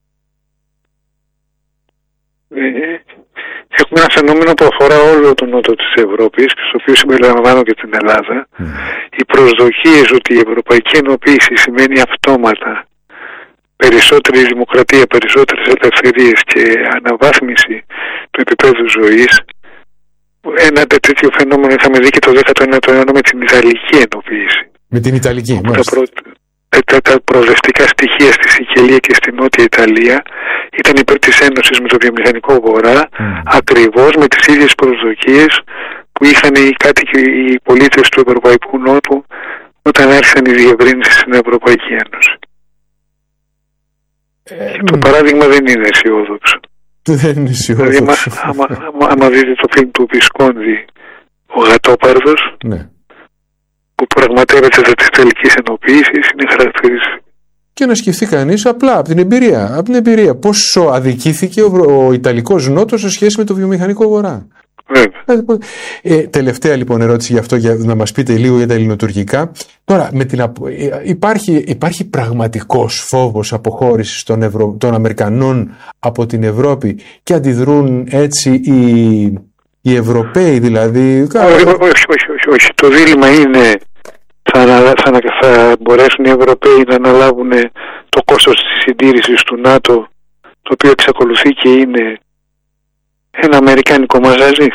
Ε, έχουμε ένα φαινόμενο που αφορά όλο τον νότο της Ευρώπης και στο οποίο συμπεριλαμβάνω και την Ελλάδα. Mm. Οι προσδοκίες ότι η ευρωπαϊκή ενοποίηση σημαίνει αυτόματα περισσότερη δημοκρατία, περισσότερες ελευθερίες και αναβάθμιση του επίπεδου ζωής. Ένα τέτοιο φαινόμενο είχαμε δει και το δέκατο ένατο αιώνα με την Ιταλική ενοποίηση. Με την Ιταλική, τα, προ... τα, τα προοδευτικά στοιχεία στη Σικελία και στη Νότια Ιταλία ήταν υπέρ της ένωσης με το βιομηχανικό βορρά, mm. ακριβώς με τις ίδιες προσδοκίες που είχαν οι κάτοικοι, οι πολίτες του Ευρωπαϊκού Νότου όταν άρχισαν οι διευρύνσεις στην Ευρωπαϊκή Ένωση. Ε, το mm. παράδειγμα δεν είναι αισιόδοξο. Δεν είναι αισιόδοξο. Δηλαδή, άμα, άμα, άμα δείτε το φιλμ του Βισκόντι, ο Γατόπαρδος, ναι, που πραγματεύεται της τελικής ενοποίησης, είναι χαρακτηριστικό. Και να σκεφτεί κανείς απλά από την εμπειρία, από την εμπειρία πόσο αδικήθηκε ο, ο Ιταλικός Νότος σε σχέση με το βιομηχανικό βορρά. Ε, τελευταία λοιπόν ερώτηση γι' αυτό, για να μας πείτε λίγο για τα ελληνοτουρκικά. Τώρα, με την, υπάρχει, υπάρχει πραγματικός φόβος αποχώρησης των, Ευρω... των Αμερικανών από την Ευρώπη και αντιδρούν έτσι οι, οι Ευρωπαίοι δηλαδή? Όχι, όχι, όχι, όχι, όχι. Το δίλημμα είναι θα, θα, θα μπορέσουν οι Ευρωπαίοι να αναλάβουν το κόστος της συντήρησης του ΝΑΤΟ, το οποίο εξακολουθεί και είναι ένα αμερικάνικο μαζάζι.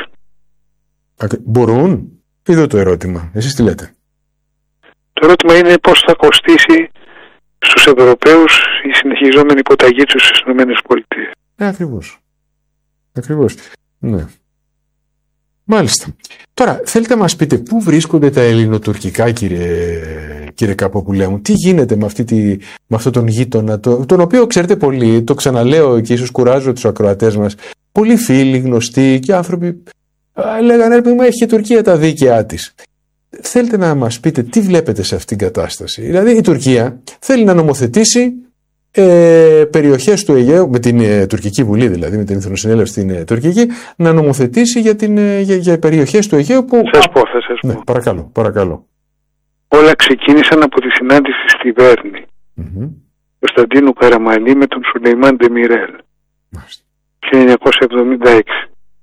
Μπορούν? Είδω το ερώτημα. Εσείς τι λέτε? Το ερώτημα είναι πώς θα κοστίσει στους Ευρωπαίους η συνεχιζόμενη υποταγή τους στις ΗΠΑ. Ε, ακριβώς. Ακριβώς. Ναι. Μάλιστα. Τώρα, θέλετε να μας πείτε πού βρίσκονται τα ελληνοτουρκικά, κύριε, κύριε Καποπουλέ μου? Τι γίνεται με, αυτή τη, με αυτόν τον γείτονα, το, τον οποίο ξέρετε πολύ, το ξαναλέω και ίσως κουράζω τους ακροατές μας, πολλοί φίλοι, γνωστοί και άνθρωποι λέγανε, ρε, έχει η Τουρκία τα δίκαιά της. Θέλετε να μας πείτε τι βλέπετε σε αυτήν την κατάσταση? Δηλαδή η Τουρκία θέλει να νομοθετήσει ε, περιοχές του Αιγαίου, με την ε, τουρκική βουλή δηλαδή, με την Εθνοσυνέλευση στην ε, τουρκική, να νομοθετήσει για, την, ε, για, για περιοχές του Αιγαίου που... Σας πω, θα σας πω. Ναι, παρακαλώ, παρακαλώ. Όλα ξεκίνησαν από τη συνάντηση στη Βέρνη. Mm-hmm. Κωνσταντίνου Καραμανλή με τον Σουλεϊμάν Ντεμιρέλ. χίλια εννιακόσια εβδομήντα έξι.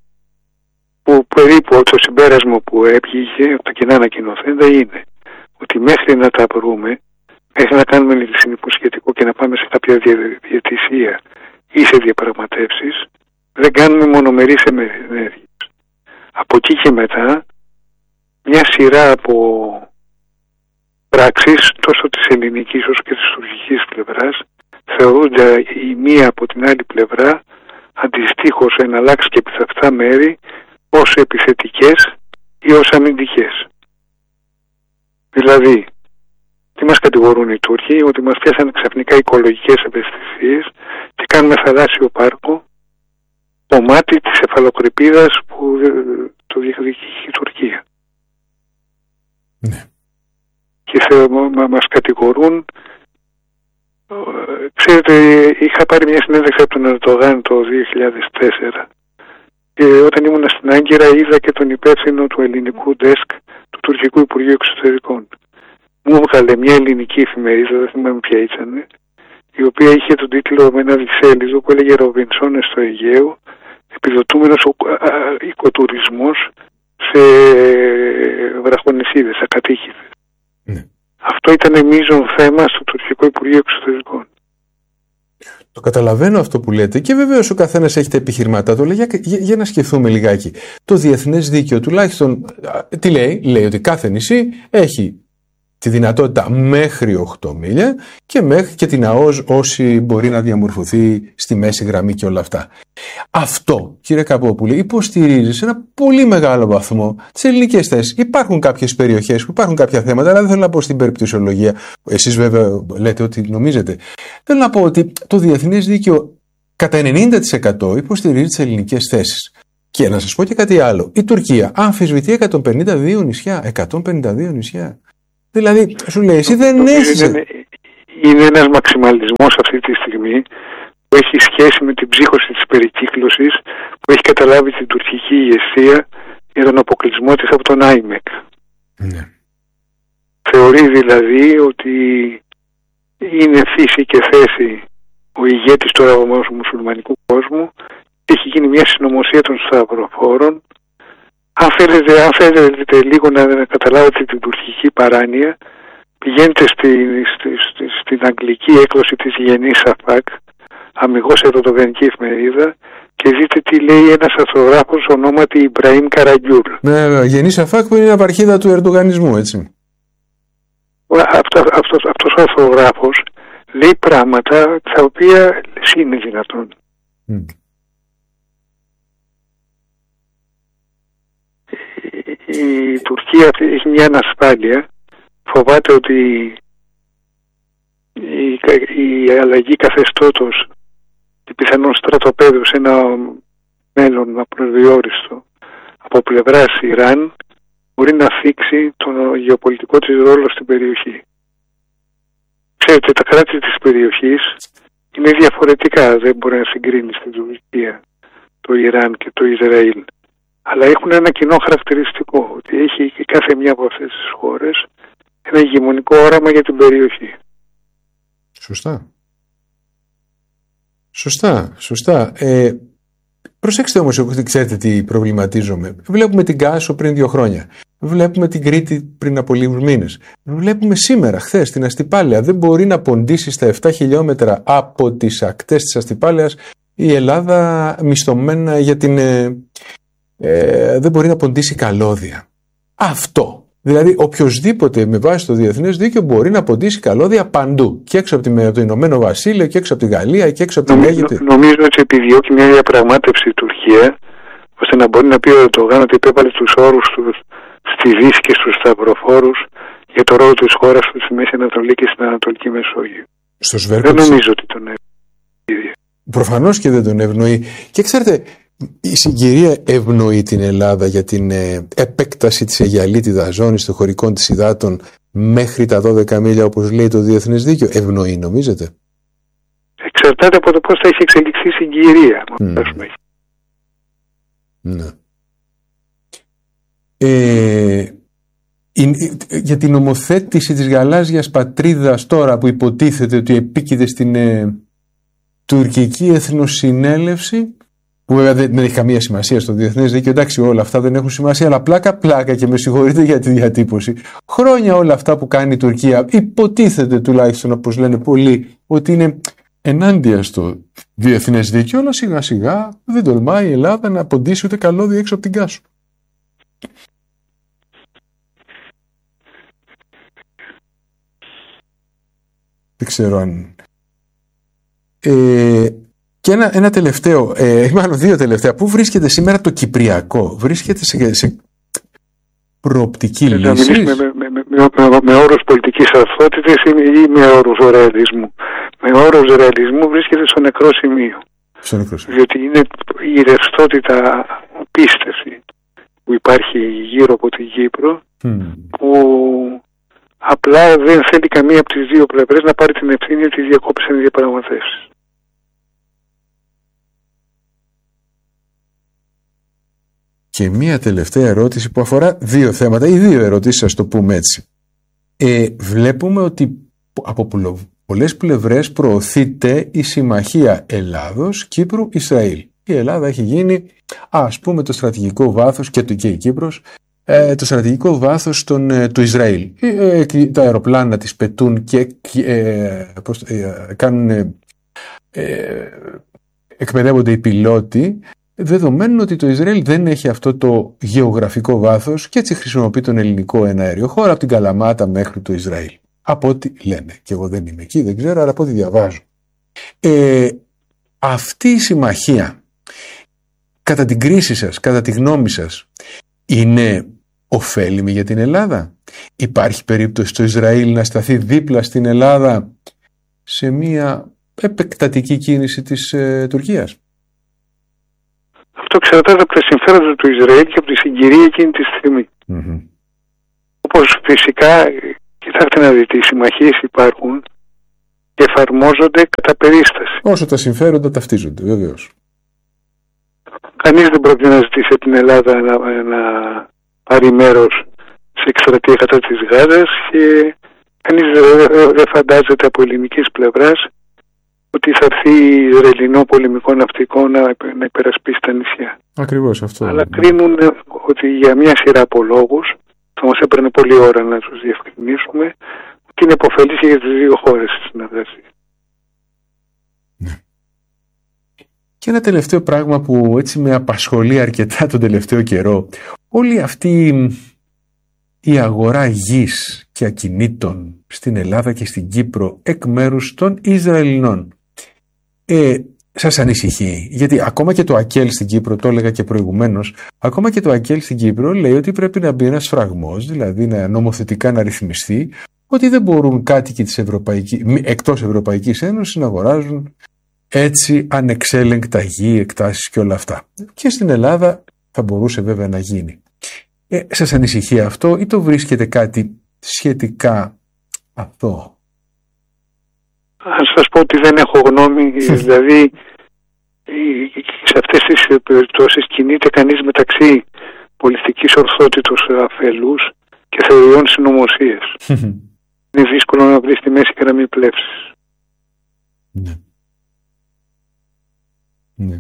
Που περίπου το συμπέρασμα που έβγηκε από τα κοινά ανακοινωθέντα είναι ότι μέχρι να τα βρούμε, μέχρι να κάνουμε συνυπό σχετικό και να πάμε σε κάποια διαιτησία ή σε διαπραγματεύσεις, δεν κάνουμε μονομερείς ενέργειες. Από εκεί και μετά, μια σειρά από πράξεις, τόσο της ελληνικής όσο και της τουρκικής πλευράς, θεωρούνται η μία από την άλλη πλευρά αντιστοίχως εναλλάξει και επιθαυτά μέρη ως επιθετικές ή ως αμυντικές. Δηλαδή, τι μας κατηγορούν οι Τούρκοι? Ότι μας πιάσανε ξαφνικά οικολογικές ευαισθησίες και κάνουμε θαλάσσιο πάρκο κομμάτι της εφαλοκρηπίδας που το διεκδικεί η Τουρκία. Ναι. Και θε, μα, μας κατηγορούν. Ξέρετε, είχα πάρει μια συνέντευξη από τον Ερντογάν το δύο χιλιάδες τέσσερα και όταν ήμουν στην Άγκυρα είδα και τον υπεύθυνο του ελληνικού ντεσκ του Τουρκικού Υπουργείου Εξωτερικών. Μου έβγαλε μια ελληνική εφημερίδα, δεν θυμάμαι ποια ήταν, η οποία είχε τον τίτλο με ένα διψέλιδο που έλεγε «Ροβινσόνες στο Αιγαίο, επιδοτούμενος οικοτουρισμός σε βραχονησίδες, ακατοίκηδες». Ναι. Αυτό ήταν μείζον θέμα στο Τουρκικό Υπουργείο Εξωτερικών. Το καταλαβαίνω αυτό που λέτε και βεβαίως ο καθένας έχει τα επιχειρηματά του, αλλά για, για, για να σκεφτούμε λιγάκι. Το διεθνές δίκαιο τουλάχιστον τι λέει? Λέει ότι κάθε νησί έχει τη δυνατότητα μέχρι οκτώ μίλια και μέχρι και την ΑΟΣ όσοι μπορεί να διαμορφωθεί στη μέση γραμμή και όλα αυτά. Αυτό, κύριε Καπόπουλε, υποστηρίζει σε ένα πολύ μεγάλο βαθμό τις ελληνικές θέσεις. Υπάρχουν κάποιες περιοχές που υπάρχουν κάποια θέματα, αλλά δεν θέλω να πω στην περιπτωσιολογία. Εσείς βέβαια λέτε ότι νομίζετε. Θέλω να πω ότι το διεθνές δίκαιο κατά ενενήντα τοις εκατό υποστηρίζει τις ελληνικές θέσεις. Και να σας πω και κάτι άλλο. Η Τουρκία αμφισβητεί εκατόν πενήντα δύο νησιά. εκατόν πενήντα δύο νησιά. Δηλαδή, σου λέει, εσύ δεν έχεις... Είναι, είναι ένας μαξιμαλισμός αυτή τη στιγμή που έχει σχέση με την ψύχωση της περικύκλωσης που έχει καταλάβει την τουρκική ηγεσία για τον αποκλεισμό της από τον άιμεκ. Ναι. Θεωρεί δηλαδή ότι είναι φύση και θέση ο ηγέτης του αραβο-μουσουλμανικού κόσμου και έχει γίνει μια συνωμοσία των σταυροφόρων. Αν θέλετε, αν θέλετε λίγο να καταλάβετε την τουρκική παράνοια, πηγαίνετε στη, στη, στη, στην αγγλική έκδοση της Γενής Σαφάκ, αμιγώς ερδογανική εφημερίδα, και δείτε τι λέει ένας αρθρογράφος ονόματι Ιμπραήμ Καραγιούρ. Ναι, Γενής Σαφάκ που είναι η απαρχίδα του ερντογανισμού, έτσι. Αυτό, αυτός, αυτός ο αρθρογράφος λέει πράγματα τα οποία είναι δυνατόν. Mm. Η, η Τουρκία έχει μια ανασφάλεια. Φοβάται ότι η, η αλλαγή καθεστώτος και πιθανόν στρατοπέδου σε ένα μέλλον απροσδιόριστο από πλευράς Ιράν μπορεί να θίξει τον γεωπολιτικό της ρόλο στην περιοχή. Ξέρετε, τα κράτη της περιοχής είναι διαφορετικά, δεν μπορεί να συγκρίνει στην Τουρκία το Ιράν και το Ισραήλ, αλλά έχουν ένα κοινό χαρακτηριστικό, ότι έχει κάθε μια από αυτές τις χώρες ένα ηγεμονικό όραμα για την περιοχή. Σωστά. Σωστά, σωστά. Ε, προσέξτε όμως, εγώ ξέρετε τι προβληματίζομαι. Βλέπουμε την Κάσο πριν δύο χρόνια. Βλέπουμε την Κρήτη πριν από λίγους μήνες. Βλέπουμε σήμερα, χθες, την Αστυπάλαια. Δεν μπορεί να ποντίσει στα επτά χιλιόμετρα από τις ακτές της Αστυπάλαιας η Ελλάδα μισθωμένα για την... Ε, ε, δεν μπορεί να ποντίσει καλώδια. Αυτό. Δηλαδή, οποιοσδήποτε με βάση το διεθνές δίκαιο μπορεί να ποντίσει καλώδια παντού. Και έξω από, τη, από το Ηνωμένο Βασίλειο, και έξω από τη Γαλλία, και έξω από την Αίγυπτο. Νομίζω ότι επιδιώκει μια διαπραγμάτευση η Τουρκία, ώστε να μπορεί να πει ο Ερντογάν ότι υπέβαλε τους όρους του στη Δύση και στους σταυροφόρους για το ρόλο της χώρας του στη Μέση Ανατολή και στην Ανατολική Μεσόγειο. Στο σβέρκο δεν της... νομίζω ότι τον ευνοεί. Προφανώς και δεν τον ευνοεί. Και ξέρετε, η συγκυρία ευνοεί την Ελλάδα για την ε, επέκταση της αιγιαλίτιδας ζώνης των χωρικών της υδάτων μέχρι τα δώδεκα μίλια, όπως λέει το διεθνές δίκαιο. Ευνοεί, νομίζετε? Εξαρτάται από το πώς θα έχει εξελιχθεί η συγκυρία. Mm. Ναι. Ε, για την ομοθέτηση της γαλάζιας πατρίδας τώρα που υποτίθεται ότι επίκειται στην ε, τουρκική εθνοσυνέλευση, που βέβαια δεν έχει καμία σημασία στο διεθνές δίκαιο, εντάξει, όλα αυτά δεν έχουν σημασία, αλλά πλάκα πλάκα, και με συγχωρείτε για τη διατύπωση, χρόνια όλα αυτά που κάνει η Τουρκία υποτίθεται, τουλάχιστον όπως λένε πολλοί, ότι είναι ενάντια στο διεθνές δίκαιο, αλλά σιγά σιγά δεν τολμάει η Ελλάδα να ποντίσει ούτε καλώδια έξω από την Κάσο. Δεν ξέρω αν... Ε, και ένα, ένα τελευταίο, ε, μάλλον δύο τελευταία. Πού βρίσκεται σήμερα το Κυπριακό? Βρίσκεται σε, σε προοπτική λύση? Με, με, με, με, με, με όρους πολιτικής αρθότητας ή με όρους ρεαλισμού? Με όρους ρεαλισμού βρίσκεται στο νεκρό σημείο. Στο νεκρό σημείο. Διότι είναι η ρευστότητα πίστευση που υπάρχει γύρω από την Κύπρο, mm. που απλά δεν θέλει καμία από τις δύο πλευρές να πάρει την ευθύνη ότι διακόπησαν οι διαπραγματεύσεις. Και μία τελευταία ερώτηση που αφορά δύο θέματα, ή δύο ερωτήσεις, ας το πούμε έτσι. Ε, βλέπουμε ότι από πολλές πλευρές προωθείται η συμμαχία Ελλάδος, Κύπρου, Ισραήλ. Η Ελλάδα έχει γίνει, ας πούμε, το στρατηγικό βάθος, και, το, και η Κύπρος, ε, το στρατηγικό βάθος των, ε, του Ισραήλ. Ε, ε, τα αεροπλάνα της πετούν και ε, πώς, ε, κάνουν, ε, ε, εκπαιδεύονται οι πιλότοι, δεδομένου ότι το Ισραήλ δεν έχει αυτό το γεωγραφικό βάθος και έτσι χρησιμοποιεί τον ελληνικό εναέριο χώρο από την Καλαμάτα μέχρι το Ισραήλ. Από ό,τι λένε. Και εγώ δεν είμαι εκεί, δεν ξέρω, αλλά από ό,τι διαβάζω. Ε, αυτή η συμμαχία, κατά την κρίση σας, κατά τη γνώμη σας, είναι ωφέλιμη για την Ελλάδα? Υπάρχει περίπτωση το Ισραήλ να σταθεί δίπλα στην Ελλάδα σε μια επεκτατική κίνηση της ε, Τουρκίας. Αυτό εξαρτάται από τα συμφέροντα του Ισραήλ και από τη συγκυρία εκείνη τη στιγμή. Mm-hmm. Όπως φυσικά, κοιτάξτε να δείτε, οι συμμαχίες υπάρχουν και εφαρμόζονται κατά περίσταση. Όσο τα συμφέροντα ταυτίζονται, βεβαίως. Κανείς δεν πρόκειται να ζητήσει από την Ελλάδα να, να πάρει μέρος σε εκστρατεία κατά της Γάζας και κανείς δεν φαντάζεται από ελληνικής πλευράς ότι θα έρθει Ισραηλινό πολεμικό ναυτικό να, να υπερασπίσει τα νησιά. Ακριβώς αυτό. Αλλά κρίνουν ότι για μια σειρά από λόγους, θα μας έπαιρνε πολλή ώρα να τους διευκρινίσουμε, ότι είναι υποφελής για τις δύο χώρες στη συνεργασία. Ναι. Και ένα τελευταίο πράγμα που έτσι με απασχολεί αρκετά τον τελευταίο καιρό, όλη αυτή η αγορά γης και ακινήτων στην Ελλάδα και στην Κύπρο εκ μέρους των Ισραηλινών. Ε, σας ανησυχεί? Γιατί ακόμα και το ΑΚΕΛ στην Κύπρο, το έλεγα και προηγουμένως, ακόμα και το ΑΚΕΛ στην Κύπρο λέει ότι πρέπει να μπει ένας φραγμός, δηλαδή να νομοθετικά να ρυθμιστεί, ότι δεν μπορούν κάτοικοι της Ευρωπαϊκής, εκτός Ευρωπαϊκής Ένωσης να αγοράζουν έτσι ανεξέλεγκτα γη, εκτάσεις και όλα αυτά. Και στην Ελλάδα θα μπορούσε βέβαια να γίνει. Ε, σας ανησυχεί αυτό ή το βρίσκεται κάτι σχετικά αυτό? Ας σας πω ότι δεν έχω γνώμη, δηλαδή σε αυτές τις περιπτώσεις κινείται κανείς μεταξύ πολιτικής ορθότητος αφελούς και θεωριών συνωμοσίας. Είναι δύσκολο να βρεις τη μέση γραμμή πλεύσης. Ναι. Ναι.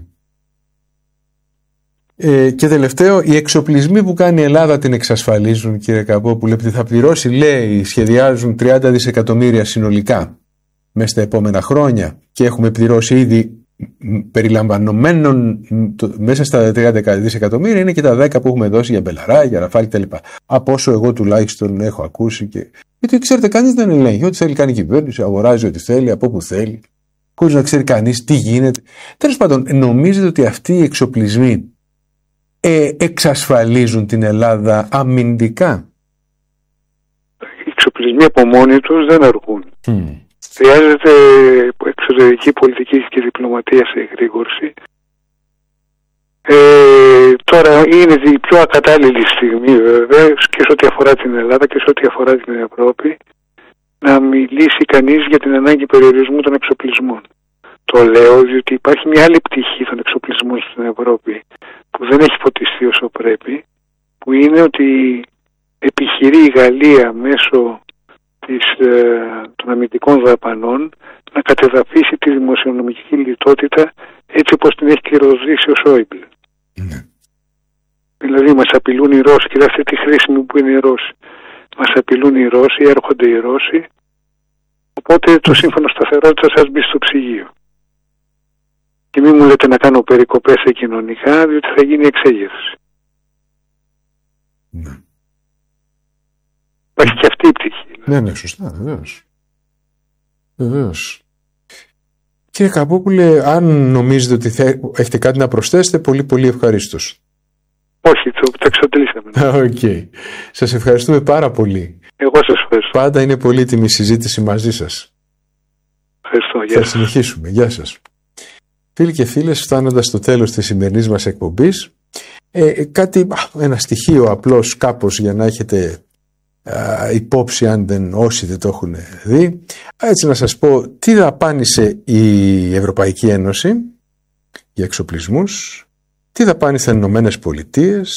Ε, και τελευταίο, οι εξοπλισμοί που κάνει η Ελλάδα την εξασφαλίζουν, κύριε Καπόπουλε, επειδή θα πληρώσει, λέει, σχεδιάζουν τριάντα δισεκατομμύρια συνολικά μέσα στα επόμενα χρόνια και έχουμε πληρώσει ήδη περιλαμβανομένων το, μέσα στα τριάντα δισεκατομμύρια είναι και τα δέκα που έχουμε δώσει για Μπελαρά, για Ραφάλ κτλ. Από όσο εγώ τουλάχιστον έχω ακούσει. Και... γιατί ξέρετε, κανείς δεν ελέγχει. Ό,τι θέλει κάνει η κυβέρνηση, αγοράζει ό,τι θέλει, από όπου θέλει, χωρίς να ξέρει κανείς τι γίνεται. Τέλος πάντων, νομίζετε ότι αυτοί οι εξοπλισμοί ε, εξασφαλίζουν την Ελλάδα αμυντικά? Οι εξοπλισμοί από μόνοι τους δεν αρκούν. Mm. Χρειάζεται εξωτερική πολιτική και διπλωματία σε εγρήγορση. Ε, τώρα είναι η πιο ακατάλληλη στιγμή βέβαια και σε ό,τι αφορά την Ελλάδα και σε ό,τι αφορά την Ευρώπη να μιλήσει κανείς για την ανάγκη περιορισμού των εξοπλισμών. Το λέω διότι υπάρχει μια άλλη πτυχή των εξοπλισμών στην Ευρώπη που δεν έχει φωτιστεί όσο πρέπει, που είναι ότι επιχειρεί η Γαλλία μέσω της, ε, των αμυντικών δαπανών να κατεδαφίσει τη δημοσιονομική λιτότητα έτσι όπως την έχει κληροδοτήσει ο Σόιμπλε. Mm. Δηλαδή μας απειλούν οι Ρώσοι, κοιτάξτε τι χρήσιμοι που είναι οι Ρώσοι. Μας απειλούν οι Ρώσοι, έρχονται οι Ρώσοι, οπότε το σύμφωνο σταθερότητας σας μπει στο ψυγείο. Και μην μου λέτε να κάνω περικοπές σε κοινωνικά, διότι θα γίνει εξέγερση. Mm. Υπάρχει και αυτή η πτυχή. Ναι, ναι, σωστά, βεβαίως. Βεβαίως. Κύριε Καπόπουλε, αν νομίζετε ότι θα έχετε κάτι να προσθέσετε, πολύ πολύ ευχαρίστως. Όχι, το, το εξαντλήσαμε. Οκ. Okay. Σας ευχαριστούμε πάρα πολύ. Εγώ σας ευχαριστώ. Πάντα είναι πολύτιμη συζήτηση μαζί σας. Ευχαριστώ. Γεια θα σας. συνεχίσουμε. Γεια σας. Φίλοι και φίλες, φτάνοντας στο τέλος της σημερινής μας εκπομπής, ε, κάτι, ένα στοιχείο απλώς κάπως για να έχετε α, υπόψη αν δεν, όσοι δεν το έχουν δει. Έτσι να σας πω τι δαπάνησε η Ευρωπαϊκή Ένωση για εξοπλισμούς, τι δαπάνησαν οι Ηνωμένες Πολιτείες,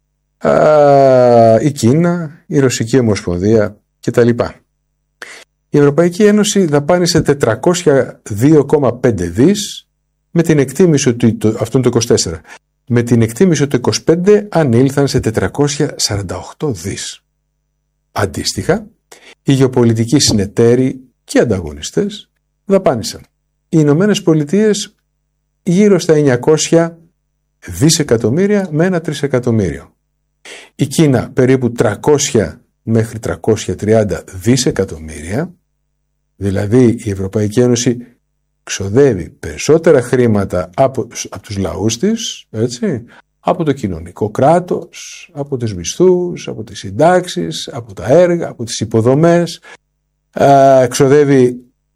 η Κίνα, η Ρωσική Ομοσπονδία κτλ. Η Ευρωπαϊκή Ένωση δαπάνησε τετρακόσια δύο κόμμα πέντε δις με την εκτίμηση ότι το, αυτό είναι το είκοσι τέσσερα. Με την εκτίμηση ότι το είκοσι πέντε ανήλθαν σε τετρακόσια σαράντα οκτώ δις. Αντίστοιχα, οι γεωπολιτικοί συνεταίροι και ανταγωνιστές δαπάνησαν. Οι Ηνωμένες Πολιτείες γύρω στα εννιακόσια δισεκατομμύρια με ένα τρισεκατομμύριο. Η Κίνα περίπου τριακόσια μέχρι τριακόσια τριάντα δισεκατομμύρια, δηλαδή η Ευρωπαϊκή Ένωση ξοδεύει περισσότερα χρήματα από, από τους λαούς της, έτσι, από το κοινωνικό κράτος, από τους μισθούς, από τις συντάξεις, από τα έργα, από τις υποδομές, α, ξοδεύει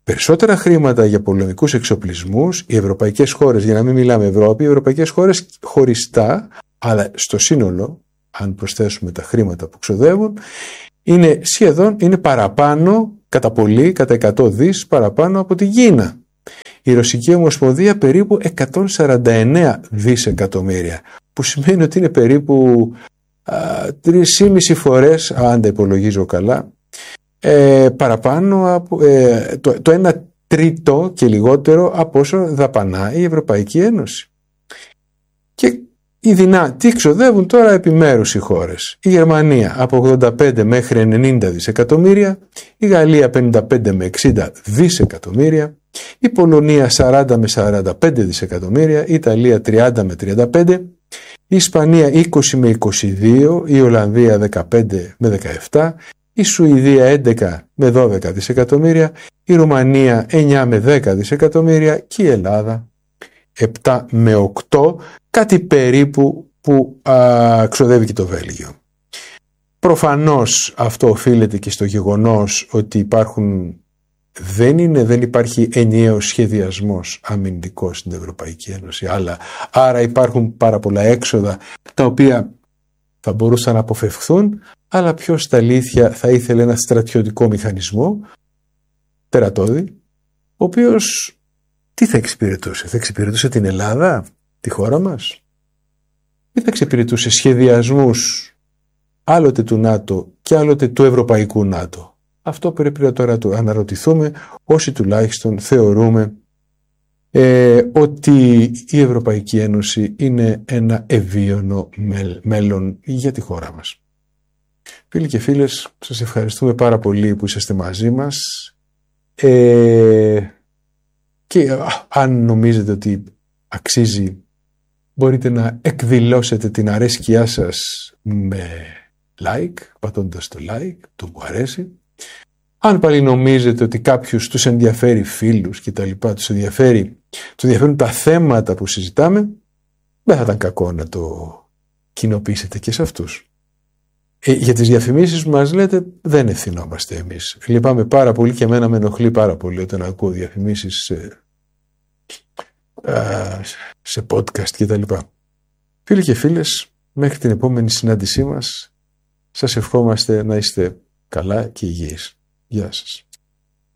περισσότερα χρήματα για πολεμικούς εξοπλισμούς, οι ευρωπαϊκές χώρες, για να μην μιλάμε Ευρώπη, οι ευρωπαϊκές χώρες χωριστά, αλλά στο σύνολο, αν προσθέσουμε τα χρήματα που ξοδεύουν, είναι σχεδόν, είναι παραπάνω, κατά πολύ, κατά εκατό δις παραπάνω από την Κίνα. Η Ρωσική Ομοσπονδία περίπου εκατόν σαράντα εννέα δισεκατομμύρια, που σημαίνει ότι είναι περίπου τρεις και μισή φορές, αν τα υπολογίζω καλά, ε, παραπάνω από ε, το, το ένα τρίτο και λιγότερο από όσο δαπανά η Ευρωπαϊκή Ένωση. Και οι δυνά, τι ξοδεύουν τώρα επιμέρους οι χώρες. Η Γερμανία από ογδόντα πέντε μέχρι ενενήντα δισεκατομμύρια, η Γαλλία πενήντα πέντε με εξήντα δισεκατομμύρια, η Πολωνία σαράντα με σαράντα πέντε δισεκατομμύρια, η Ιταλία τριάντα με τριάντα πέντε, η Ισπανία είκοσι με είκοσι δύο, η Ολλανδία δεκαπέντε με δεκαεπτά, η Σουηδία έντεκα με δώδεκα δισεκατομμύρια, η Ρουμανία εννιά με δέκα δισεκατομμύρια και η Ελλάδα επτά με οκτώ, κάτι περίπου που α, ξοδεύει και το Βέλγιο. Προφανώς αυτό οφείλεται και στο γεγονός ότι υπάρχουν, δεν, είναι, δεν υπάρχει ενιαίος σχεδιασμός αμυντικός στην Ευρωπαϊκή Ένωση, αλλά, άρα υπάρχουν πάρα πολλά έξοδα τα οποία θα μπορούσαν να αποφευχθούν, αλλά ποιος στα αλήθεια θα ήθελε ένα στρατιωτικό μηχανισμό, τερατώδη, ο οποίος τι θα εξυπηρετούσε, θα εξυπηρετούσε την Ελλάδα, τη χώρα μας, ή θα εξυπηρετούσε σχεδιασμούς άλλοτε του ΝΑΤΟ και άλλοτε του Ευρωπαϊκού ΝΑΤΟ. Αυτό πρέπει να τώρα το αναρωτηθούμε, όσοι τουλάχιστον θεωρούμε ε, ότι η Ευρωπαϊκή Ένωση είναι ένα ευίωνο μέλλον για τη χώρα μας. Φίλοι και φίλες, σας ευχαριστούμε πάρα πολύ που είσαστε μαζί μας. Ε, και α, αν νομίζετε ότι αξίζει, μπορείτε να εκδηλώσετε την αρέσκειά σας με like, πατώντας το like, το μου αρέσει. Αν πάλι νομίζετε ότι κάποιους τους ενδιαφέρει, φίλους και τα λοιπά, τους ενδιαφέρει, τους ενδιαφέρουν τα θέματα που συζητάμε, δεν θα ήταν κακό να το κοινοποιήσετε και σε αυτούς. Ε, για τις διαφημίσεις που μας λέτε δεν ευθυνόμαστε εμείς. Λυπάμαι πάρα πολύ και εμένα με ενοχλεί πάρα πολύ όταν ακούω διαφημίσεις σε, α, σε podcast και τα λοιπά. Φίλοι και φίλες, μέχρι την επόμενη συνάντησή μας, σας ευχόμαστε να είστε καλά και υγιείς. Γεια σας.